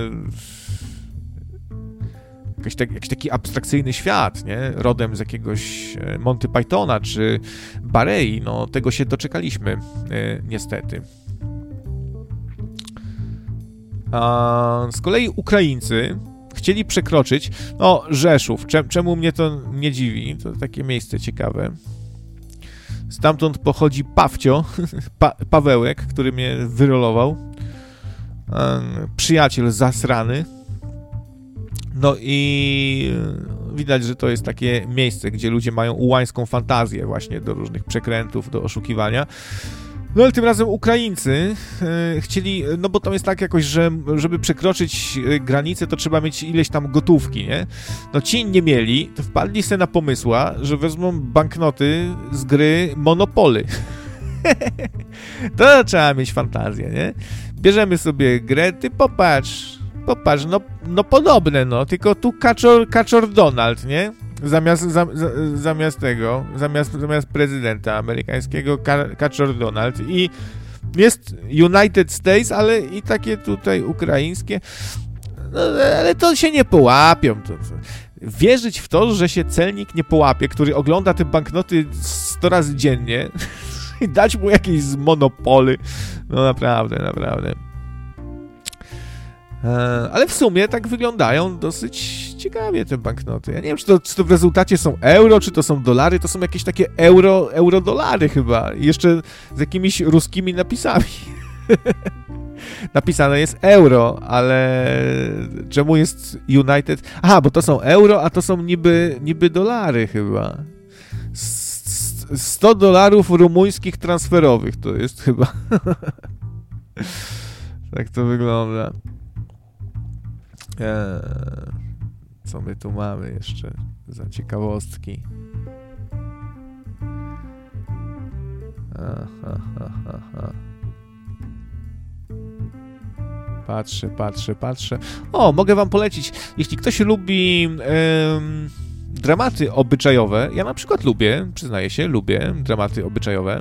Jakiś, tak, jakiś taki abstrakcyjny świat, nie? Rodem z jakiegoś Monty Pythona czy Barei, no tego się doczekaliśmy, e, niestety. A z kolei Ukraińcy chcieli przekroczyć, no Rzeszów, Czem, czemu mnie to nie dziwi, to takie miejsce ciekawe. Stamtąd pochodzi Pawcio, pa, Pawełek, który mnie wyrolował, e, przyjaciel zasrany. No i widać, że to jest takie miejsce, gdzie ludzie mają ułańską fantazję właśnie do różnych przekrętów, do oszukiwania. No ale tym razem Ukraińcy e, chcieli, no bo tam jest tak jakoś, że żeby przekroczyć granicę, to trzeba mieć ileś tam gotówki, nie? No ci nie mieli, to wpadli sobie na pomysła, że wezmą banknoty z gry Monopoly. To trzeba mieć fantazję, nie? Bierzemy sobie grę, ty popatrz, popatrz, no, no podobne, no, tylko tu kaczor, kaczor Donald, nie? Zamiast, za, za, zamiast tego, zamiast, zamiast prezydenta amerykańskiego, ka, kaczor Donald i jest United States, ale i takie tutaj ukraińskie, no, ale to się nie połapią. To, to. Wierzyć w to, że się celnik nie połapie, który ogląda te banknoty sto razy dziennie i dać mu jakieś z Monopoly, no naprawdę, naprawdę. Ale w sumie tak wyglądają dosyć ciekawie te banknoty. Ja nie wiem, czy to, czy to w rezultacie są euro, czy to są dolary, to są jakieś takie euro, euro-dolary chyba. I jeszcze z jakimiś ruskimi napisami. Napisane jest euro, ale czemu jest United? Aha, bo to są euro, a to są niby, niby dolary chyba. sto dolarów rumuńskich transferowych to jest chyba. Tak to wygląda. Eee, co my tu mamy jeszcze za ciekawostki? Aha, aha, aha. Patrzę, patrzę, patrzę. O, mogę wam polecić. Jeśli ktoś lubi em, dramaty obyczajowe, ja na przykład lubię, przyznaję się, lubię dramaty obyczajowe.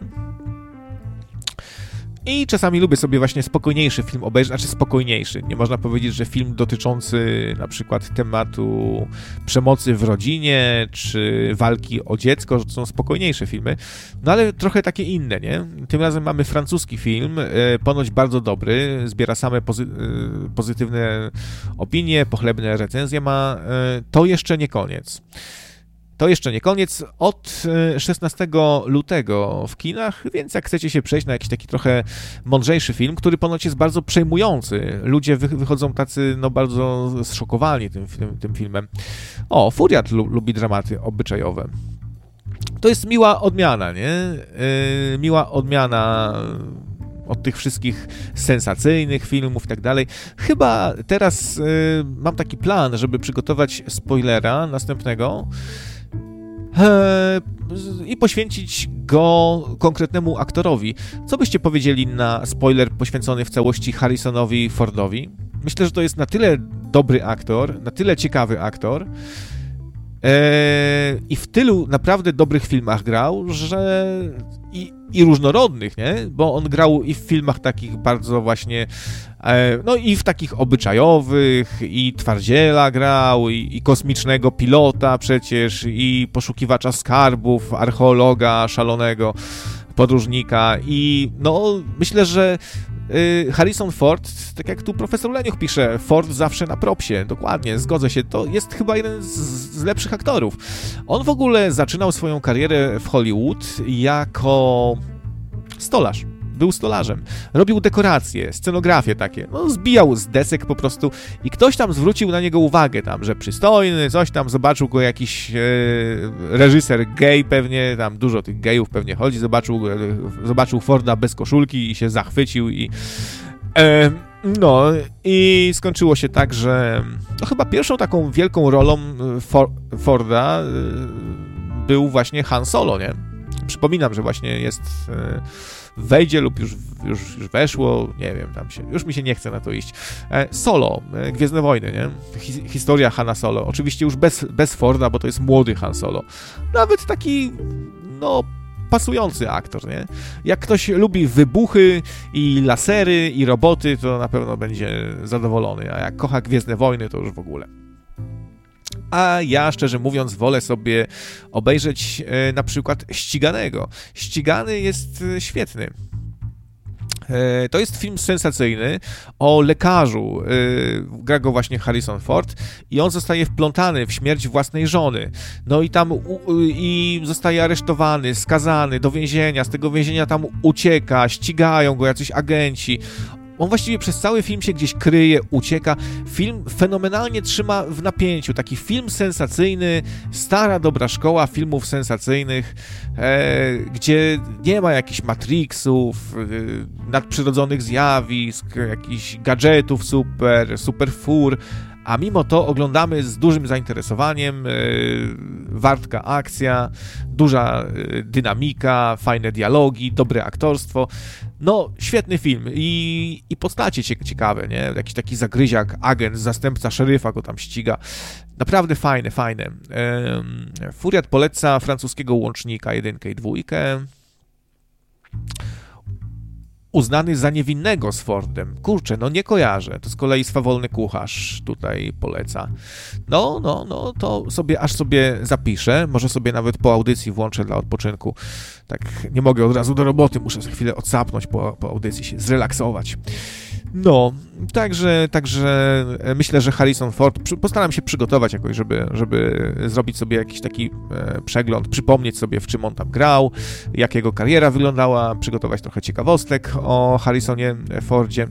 I czasami lubię sobie właśnie spokojniejszy film obejrzeć, znaczy spokojniejszy. Nie można powiedzieć, że film dotyczący na przykład tematu przemocy w rodzinie, czy walki o dziecko, że to są spokojniejsze filmy, no ale trochę takie inne, nie? Tym razem mamy francuski film, ponoć bardzo dobry, zbiera same pozy- pozytywne opinie, pochlebne recenzje ma. To jeszcze nie koniec. To jeszcze nie koniec. Od szesnastego lutego w kinach, więc jak chcecie się przejść na jakiś taki trochę mądrzejszy film, który ponoć jest bardzo przejmujący. Ludzie wy- wychodzą tacy, no bardzo zszokowani tym, tym, tym filmem. O, Furiat lu- lubi dramaty obyczajowe. to jest miła odmiana, nie? Yy, miła odmiana od tych wszystkich sensacyjnych filmów i tak dalej. Chyba teraz yy, mam taki plan, żeby przygotować spoilera następnego yy, i poświęcić go konkretnemu aktorowi. Co byście powiedzieli na spoiler poświęcony w całości Harrisonowi Fordowi? Myślę, że to jest na tyle dobry aktor, na tyle ciekawy aktor, Eee, i w tylu naprawdę dobrych filmach grał, że i, i różnorodnych, nie? Bo on grał i w filmach takich bardzo właśnie, e, no i w takich obyczajowych, i Twardziela grał, i, i kosmicznego pilota przecież, i poszukiwacza skarbów, archeologa szalonego, podróżnika i no myślę, że Harrison Ford, tak jak tu profesor Leniuch pisze, Ford zawsze na propsie, dokładnie, zgodzę się, to jest chyba jeden z, z lepszych aktorów. On w ogóle zaczynał swoją karierę w Hollywood jako stolarz. Był stolarzem. Robił dekoracje, scenografie takie. No, zbijał z desek po prostu i ktoś tam zwrócił na niego uwagę tam, że przystojny, coś tam, zobaczył go jakiś e, reżyser gej pewnie, tam dużo tych gejów pewnie chodzi, zobaczył, e, zobaczył Forda bez koszulki i się zachwycił i e, no i skończyło się tak, że no, chyba pierwszą taką wielką rolą For, Forda e, był właśnie Han Solo, nie? Przypominam, że właśnie jest e, wejdzie lub już, już, już weszło, nie wiem, tam się, już mi się nie chce na to iść. E, Solo, e, Gwiezdne Wojny, nie? Hi, historia Hana Solo. Oczywiście już bez, bez Forda, bo to jest młody Han Solo. Nawet taki, no, pasujący aktor, nie? Jak ktoś lubi wybuchy i lasery i roboty, to na pewno będzie zadowolony, a jak kocha Gwiezdne Wojny, to już w ogóle. A ja, szczerze mówiąc, wolę sobie obejrzeć e, na przykład Ściganego. Ścigany jest e, świetny. E, to jest film sensacyjny o lekarzu. E, gra go właśnie Harrison Ford i on zostaje wplątany w śmierć własnej żony. No i tam u, i zostaje aresztowany, skazany do więzienia. Z tego więzienia tam ucieka, ścigają go jacyś agenci. On właściwie przez cały film się gdzieś kryje, ucieka. Film fenomenalnie trzyma w napięciu. Taki film sensacyjny, stara, dobra szkoła filmów sensacyjnych, e, gdzie nie ma jakichś Matrixów, e, nadprzyrodzonych zjawisk, jakichś gadżetów super, super fur, a mimo to oglądamy z dużym zainteresowaniem, yy, wartka akcja, duża yy, dynamika, fajne dialogi, dobre aktorstwo. No, świetny film i, i postacie ciekawe, nie? Jakiś taki zagryziak, agent, zastępca szeryfa go tam ściga. Naprawdę fajne, fajne. Yy, Furiat poleca francuskiego łącznika, jedynkę i dwójkę. Uznany za niewinnego z Fordem. Kurczę, no nie kojarzę. To z kolei Swawolny Kucharz tutaj poleca. No, no, no, to sobie aż sobie zapiszę. Może sobie nawet po audycji włączę dla odpoczynku. Tak, nie mogę od razu do roboty. Muszę za chwilę odsapnąć po, po audycji, się zrelaksować. No, także, także myślę, że Harrison Ford, postaram się przygotować jakoś, żeby, żeby zrobić sobie jakiś taki e, przegląd, przypomnieć sobie, w czym on tam grał, jak jego kariera wyglądała, przygotować trochę ciekawostek o Harrisonie Fordzie.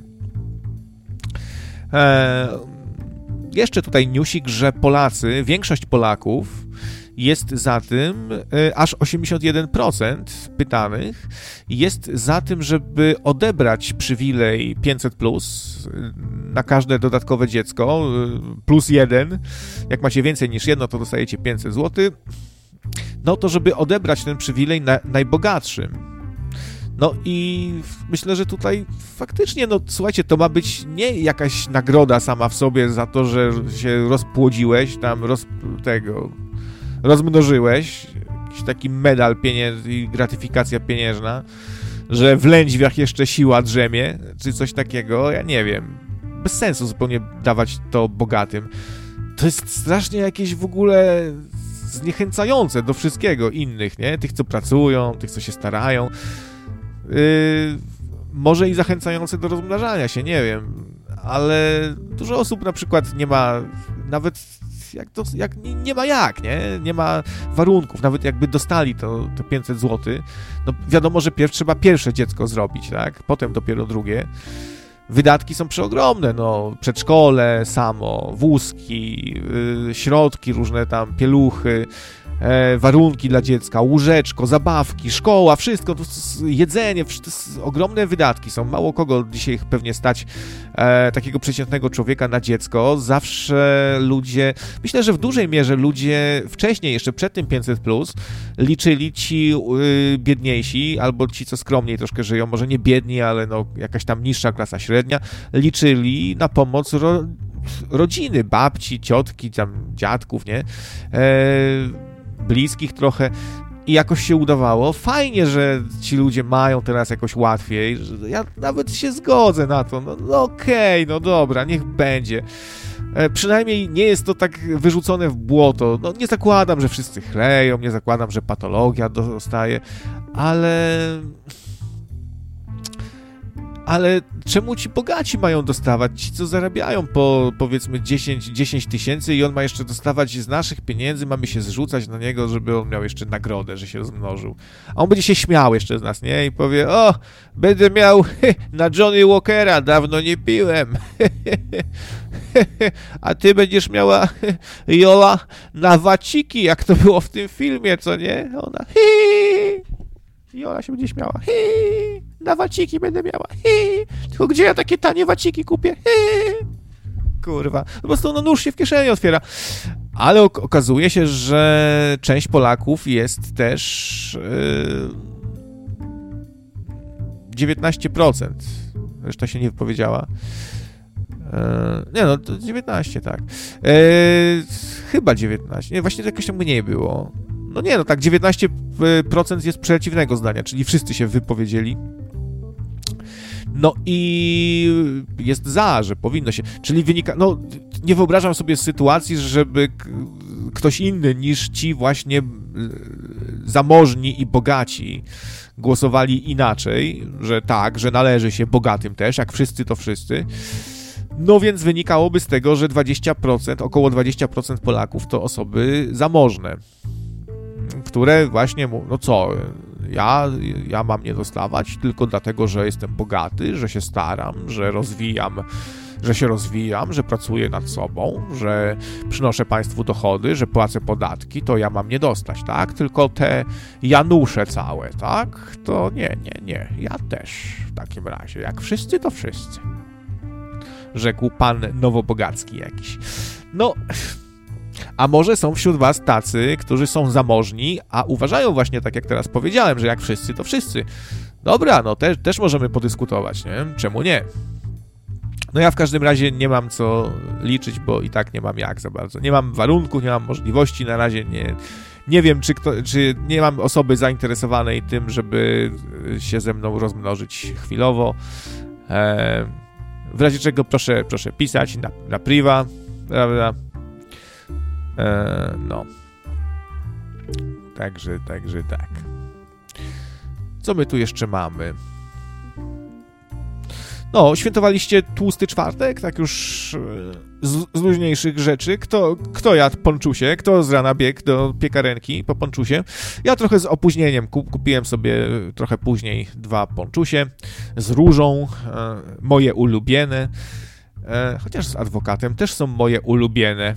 E, jeszcze tutaj newsik, że Polacy, większość Polaków jest za tym, y, aż osiemdziesiąt jeden procent pytanych jest za tym, żeby odebrać przywilej pięćset plus na każde dodatkowe dziecko, y, plus jeden. Jak macie więcej niż jedno, to dostajecie pięćset złotych. No to żeby odebrać ten przywilej na, najbogatszym. No i myślę, że tutaj faktycznie, no słuchajcie, to ma być nie jakaś nagroda sama w sobie za to, że się rozpłodziłeś, tam roz, tego... rozmnożyłeś, jakiś taki medal pieniężny i gratyfikacja pieniężna, że w lędźwiach jeszcze siła drzemie, czy coś takiego, ja nie wiem. Bez sensu zupełnie dawać to bogatym. To jest strasznie jakieś w ogóle zniechęcające do wszystkiego innych, nie? Tych, co pracują, tych, co się starają. Yy, może i zachęcające do rozmnażania się, nie wiem. Ale dużo osób na przykład nie ma nawet jak to, jak, nie, nie ma jak, nie? Nie ma warunków, nawet jakby dostali to, to pięćset złotych, no wiadomo, że pierw trzeba pierwsze dziecko zrobić, tak? Potem dopiero drugie. Wydatki są przeogromne, no, przedszkole samo, wózki, yy, środki różne tam, pieluchy, e, warunki dla dziecka, łóżeczko, zabawki, szkoła, wszystko, to, to, jedzenie, to ogromne wydatki są. Mało kogo dzisiaj pewnie stać e, takiego przeciętnego człowieka na dziecko. Zawsze ludzie, myślę, że w dużej mierze ludzie wcześniej, jeszcze przed tym pięćset plus, liczyli ci y, biedniejsi, albo ci, co skromniej troszkę żyją, może nie biedni, ale no jakaś tam niższa klasa średnia, liczyli na pomoc ro, rodziny, babci, ciotki, tam dziadków, nie? E, bliskich trochę. I jakoś się udawało. Fajnie, że ci ludzie mają teraz jakoś łatwiej. Ja nawet się zgodzę na to. No, no okej, okay, no dobra, niech będzie. E, przynajmniej nie jest to tak wyrzucone w błoto. No nie zakładam, że wszyscy chleją, nie zakładam, że patologia dostaje, ale... Ale czemu ci bogaci mają dostawać? Ci, co zarabiają po, powiedzmy, dziesięć tysięcy i on ma jeszcze dostawać z naszych pieniędzy, mamy się zrzucać na niego, żeby on miał jeszcze nagrodę, że się rozmnożył. A on będzie się śmiał jeszcze z nas, nie? I powie, o, będę miał na Johnny Walkera, dawno nie piłem. A ty będziesz miała, Jola, na waciki, jak to było w tym filmie, co nie? Ona, i ona się będzie śmiała. Hi, na waciki będę miała. Hi, tylko gdzie ja takie tanie waciki kupię? Hi. Kurwa. Po prostu no, nóż się w kieszeni otwiera. Ale ok- okazuje się, że część Polaków jest też yy, dziewiętnaście procent. Reszta się nie wypowiedziała. Yy, nie no, to dziewiętnaście, tak. Yy, chyba dziewiętnaście. Nie, właśnie jakoś tam mniej było. No nie, no tak, dziewiętnaście procent jest przeciwnego zdania, czyli wszyscy się wypowiedzieli. No i jest za, że powinno się, czyli wynika, no nie wyobrażam sobie sytuacji, żeby k- ktoś inny niż ci właśnie zamożni i bogaci głosowali inaczej, że tak, że należy się bogatym też, jak wszyscy to wszyscy. No więc wynikałoby z tego, że dwadzieścia procent, około dwadzieścia procent Polaków to osoby zamożne, które właśnie mówią, no co, ja, ja mam nie dostawać tylko dlatego, że jestem bogaty, że się staram, że rozwijam, że się rozwijam, że pracuję nad sobą, że przynoszę państwu dochody, że płacę podatki, to ja mam nie dostać, tak? Tylko te Janusze całe, tak? To nie, nie, nie, ja też w takim razie, jak wszyscy, to wszyscy. Rzekł pan Nowobogacki jakiś. No... A może są wśród was tacy, którzy są zamożni, a uważają właśnie tak, jak teraz powiedziałem, że jak wszyscy, to wszyscy. Dobra, no też, też możemy podyskutować, nie? Czemu nie? No ja w każdym razie nie mam co liczyć, bo i tak nie mam jak za bardzo. Nie mam warunków, nie mam możliwości na razie, nie, nie wiem, czy, kto, czy nie mam osoby zainteresowanej tym, żeby się ze mną rozmnożyć chwilowo. E, w razie czego proszę, proszę pisać na, na priwa, prawda? E, no. Także, także tak. Co my tu jeszcze mamy? No, świętowaliście tłusty czwartek, tak już z, z luźniejszych rzeczy. Kto, kto jadł ponczusie? Kto z rana biegł do piekarenki po ponczusie? Ja trochę z opóźnieniem kupiłem sobie trochę później dwa ponczusie z różą, e, moje ulubione. E, chociaż z adwokatem też są moje ulubione.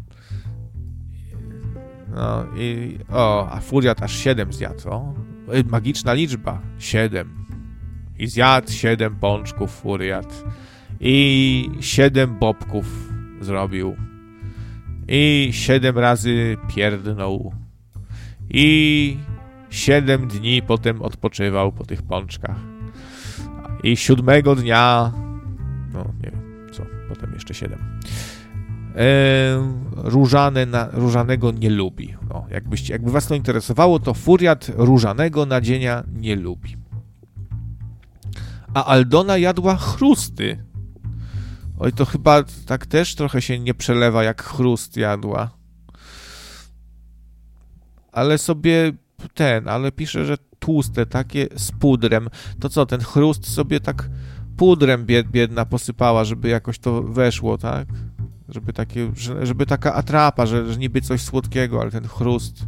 No i... O, a furiat aż siedem zjadł, o. Magiczna liczba. siedem. I zjadł siedem pączków furiat. I siedem bobków zrobił. I siedem razy pierdnął. I siedem dni potem odpoczywał po tych pączkach. I siódmego dnia... No, nie wiem, co. Potem jeszcze siedem. E, różane na, różanego nie lubi. No, jakbyście, jakby was to interesowało, to furiat różanego nadzienia nie lubi. A Aldona jadła chrusty. Oj, to chyba tak też trochę się nie przelewa, jak chrust jadła. Ale sobie ten, ale pisze, że tłuste, takie z pudrem. To co, ten chrust sobie tak pudrem bied, biedna posypała, żeby jakoś to weszło, tak? Żeby takie, żeby taka atrapa, że, że niby coś słodkiego, ale ten chrust...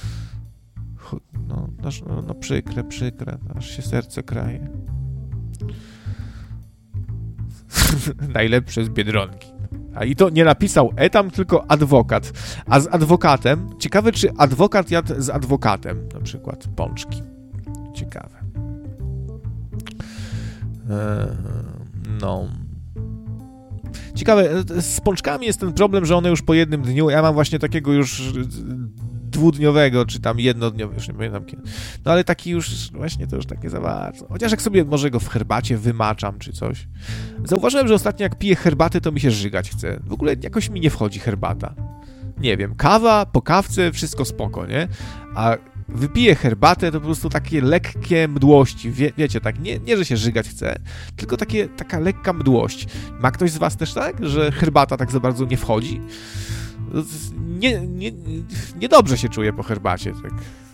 No, no, no przykre, przykre, aż się serce kraje. Najlepsze z Biedronki. A i to nie napisał etam, tylko adwokat. A z adwokatem, ciekawe, czy adwokat jadł z adwokatem, na przykład pączki. Ciekawe. Eee, no... Ciekawe, z pączkami jest ten problem, że one już po jednym dniu, ja mam właśnie takiego już dwudniowego, czy tam jednodniowego, już nie pamiętam kiedy. No ale taki już, właśnie to już takie za bardzo. Chociaż jak sobie może go w herbacie wymaczam, czy coś. Zauważyłem, że ostatnio jak piję herbatę, to mi się żygać chce. W ogóle jakoś mi nie wchodzi herbata. Nie wiem, kawa, po kawce, wszystko spoko, nie? A wypiję herbatę, to po prostu takie lekkie mdłości, Wie, wiecie, tak, nie, nie, że się żygać chce, tylko takie, taka lekka mdłość. Ma ktoś z was też tak, że herbata tak za bardzo nie wchodzi? Nie, nie, niedobrze się czuję po herbacie, tak.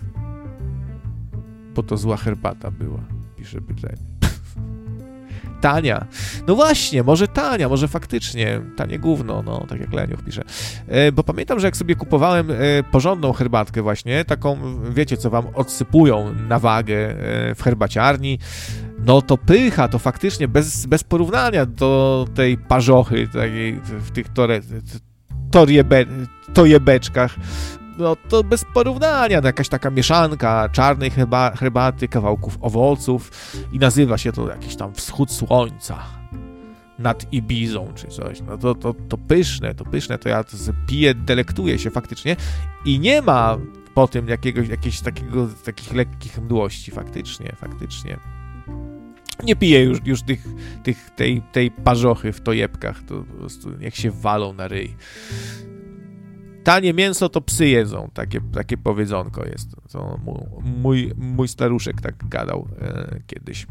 Bo to zła herbata była, pisze pytanie. Tania. No właśnie, może tania, może faktycznie tanie gówno, no, tak jak Leniuch pisze. E, bo pamiętam, że jak sobie kupowałem e, porządną herbatkę właśnie, taką, wiecie, co wam odsypują na wagę e, w herbaciarni, no to pycha, to faktycznie bez, bez porównania do tej parzochy takiej w tych tore, toriebe, tojebeczkach. No to bez porównania, no jakaś taka mieszanka czarnej herba, herbaty, kawałków owoców i nazywa się to jakiś tam wschód słońca nad Ibizą czy coś. No to, to, to pyszne, to pyszne, to ja to piję, delektuję się faktycznie i nie ma po tym jakiegoś, jakiegoś takiego, takich lekkich mdłości, faktycznie, faktycznie. Nie piję już, już tych, tych, tej, tej parzochy w tojebkach, to po prostu jak się walą na ryj. Tanie mięso to psy jedzą, takie, takie powiedzonko jest. To mój, mój staruszek tak gadał e, kiedyś.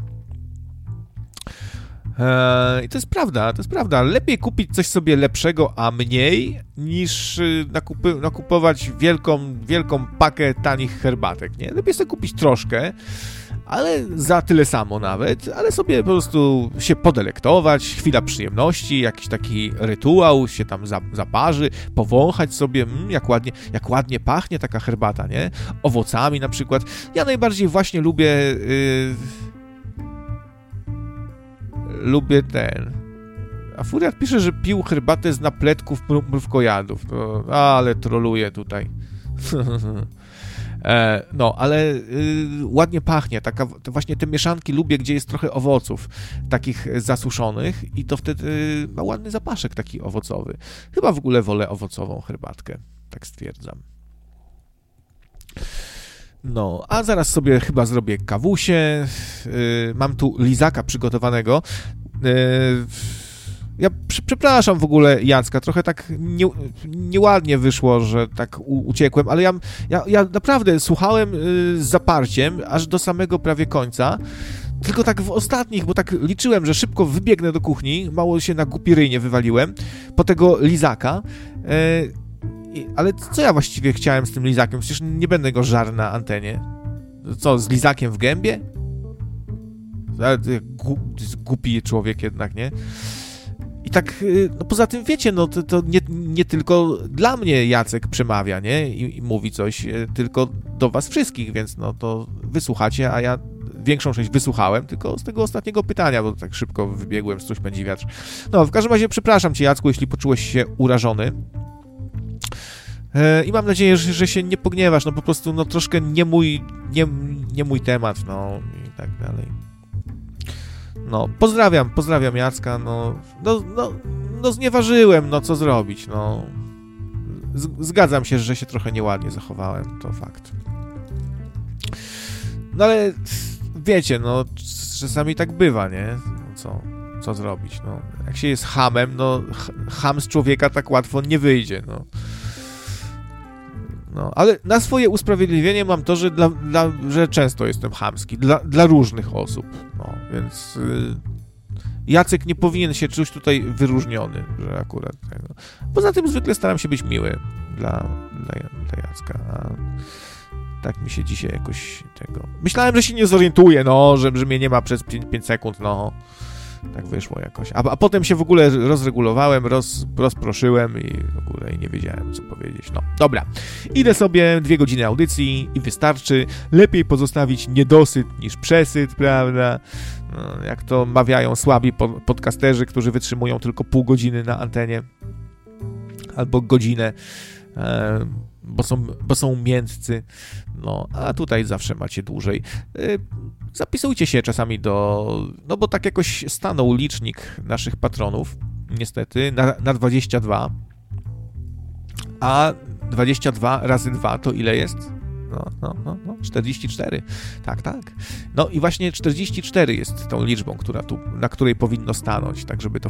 E, I to jest prawda, to jest prawda. Lepiej kupić coś sobie lepszego, a mniej, niż nakupy, nakupować wielką, wielką pakę tanich herbatek, nie? Lepiej sobie kupić troszkę, ale za tyle samo nawet, ale sobie po prostu się podelektować, chwila przyjemności, jakiś taki rytuał, się tam zaparzy, powąchać sobie, mm, jak ładnie, jak ładnie pachnie taka herbata, nie? Owocami na przykład. Ja najbardziej właśnie lubię yy, lubię ten... A Furiat pisze, że pił herbatę z napletków mrówkojadów. To, ale troluje tutaj. E, no, ale y, ładnie pachnie, taka, to właśnie te mieszanki lubię, gdzie jest trochę owoców takich zasuszonych i to wtedy ma ładny zapaszek taki owocowy. Chyba w ogóle wolę owocową herbatkę, tak stwierdzam. No, a zaraz sobie chyba zrobię kawusie, y, mam tu lizaka przygotowanego. Y, Ja przepraszam w ogóle Jacka, trochę tak nie, nieładnie wyszło, że tak u, uciekłem, ale ja, ja, ja naprawdę słuchałem y, z zaparciem aż do samego prawie końca, tylko tak w ostatnich, bo tak liczyłem, że szybko wybiegnę do kuchni, mało się na głupi ryj nie wywaliłem, po tego lizaka, y, ale co ja właściwie chciałem z tym lizakiem? Przecież nie będę go żarł na antenie. Co, z lizakiem w gębie? Głupi człowiek jednak, nie? I tak, no poza tym wiecie, no to, to nie, nie tylko dla mnie Jacek przemawia, nie? I, i mówi coś, tylko do was wszystkich, więc no to wysłuchacie, a ja większą część wysłuchałem, tylko z tego ostatniego pytania, bo tak szybko wybiegłem, z coś pędzi wiatr. No, w każdym razie przepraszam cię, Jacku, jeśli poczułeś się urażony. I mam nadzieję, że, że się nie pogniewasz, no po prostu, no troszkę nie mój, nie, nie mój temat, no i tak dalej. No, pozdrawiam, pozdrawiam Jacka, no, no, no, no znieważyłem, no co zrobić, no. Z, zgadzam się, że się trochę nieładnie zachowałem, to fakt. No ale wiecie, no, czasami tak bywa, nie? Co, co zrobić, no. Jak się jest chamem, no, cham z człowieka tak łatwo nie wyjdzie, no. No, ale na swoje usprawiedliwienie mam to, że, dla, dla, że często jestem chamski, dla, dla różnych osób, no, więc y, Jacek nie powinien się czuć tutaj wyróżniony, że akurat tego. Poza tym zwykle staram się być miły dla, dla, dla Jacka, a tak mi się dzisiaj jakoś tego... Myślałem, że się nie zorientuję, no, że, że mnie nie ma przez pięć sekund, no. Tak wyszło jakoś. A, a potem się w ogóle rozregulowałem, roz, rozproszyłem i w ogóle nie wiedziałem, co powiedzieć. No, dobra. Idę sobie dwie godziny audycji i wystarczy. Lepiej pozostawić niedosyt niż przesyt, prawda? No, jak to mawiają słabi podcasterzy, którzy wytrzymują tylko pół godziny na antenie. albo godzinę, e, bo są, bo są miętcy, no, a tutaj zawsze macie dłużej. E, zapisujcie się czasami do, no bo tak jakoś stanął licznik naszych patronów, niestety, na, na dwadzieścia dwa, a dwadzieścia dwa razy dwa to ile jest? No, no, no, no, czterdzieści cztery. Tak, tak. No i właśnie czterdzieści cztery jest tą liczbą, która tu, na której powinno stanąć, tak żeby to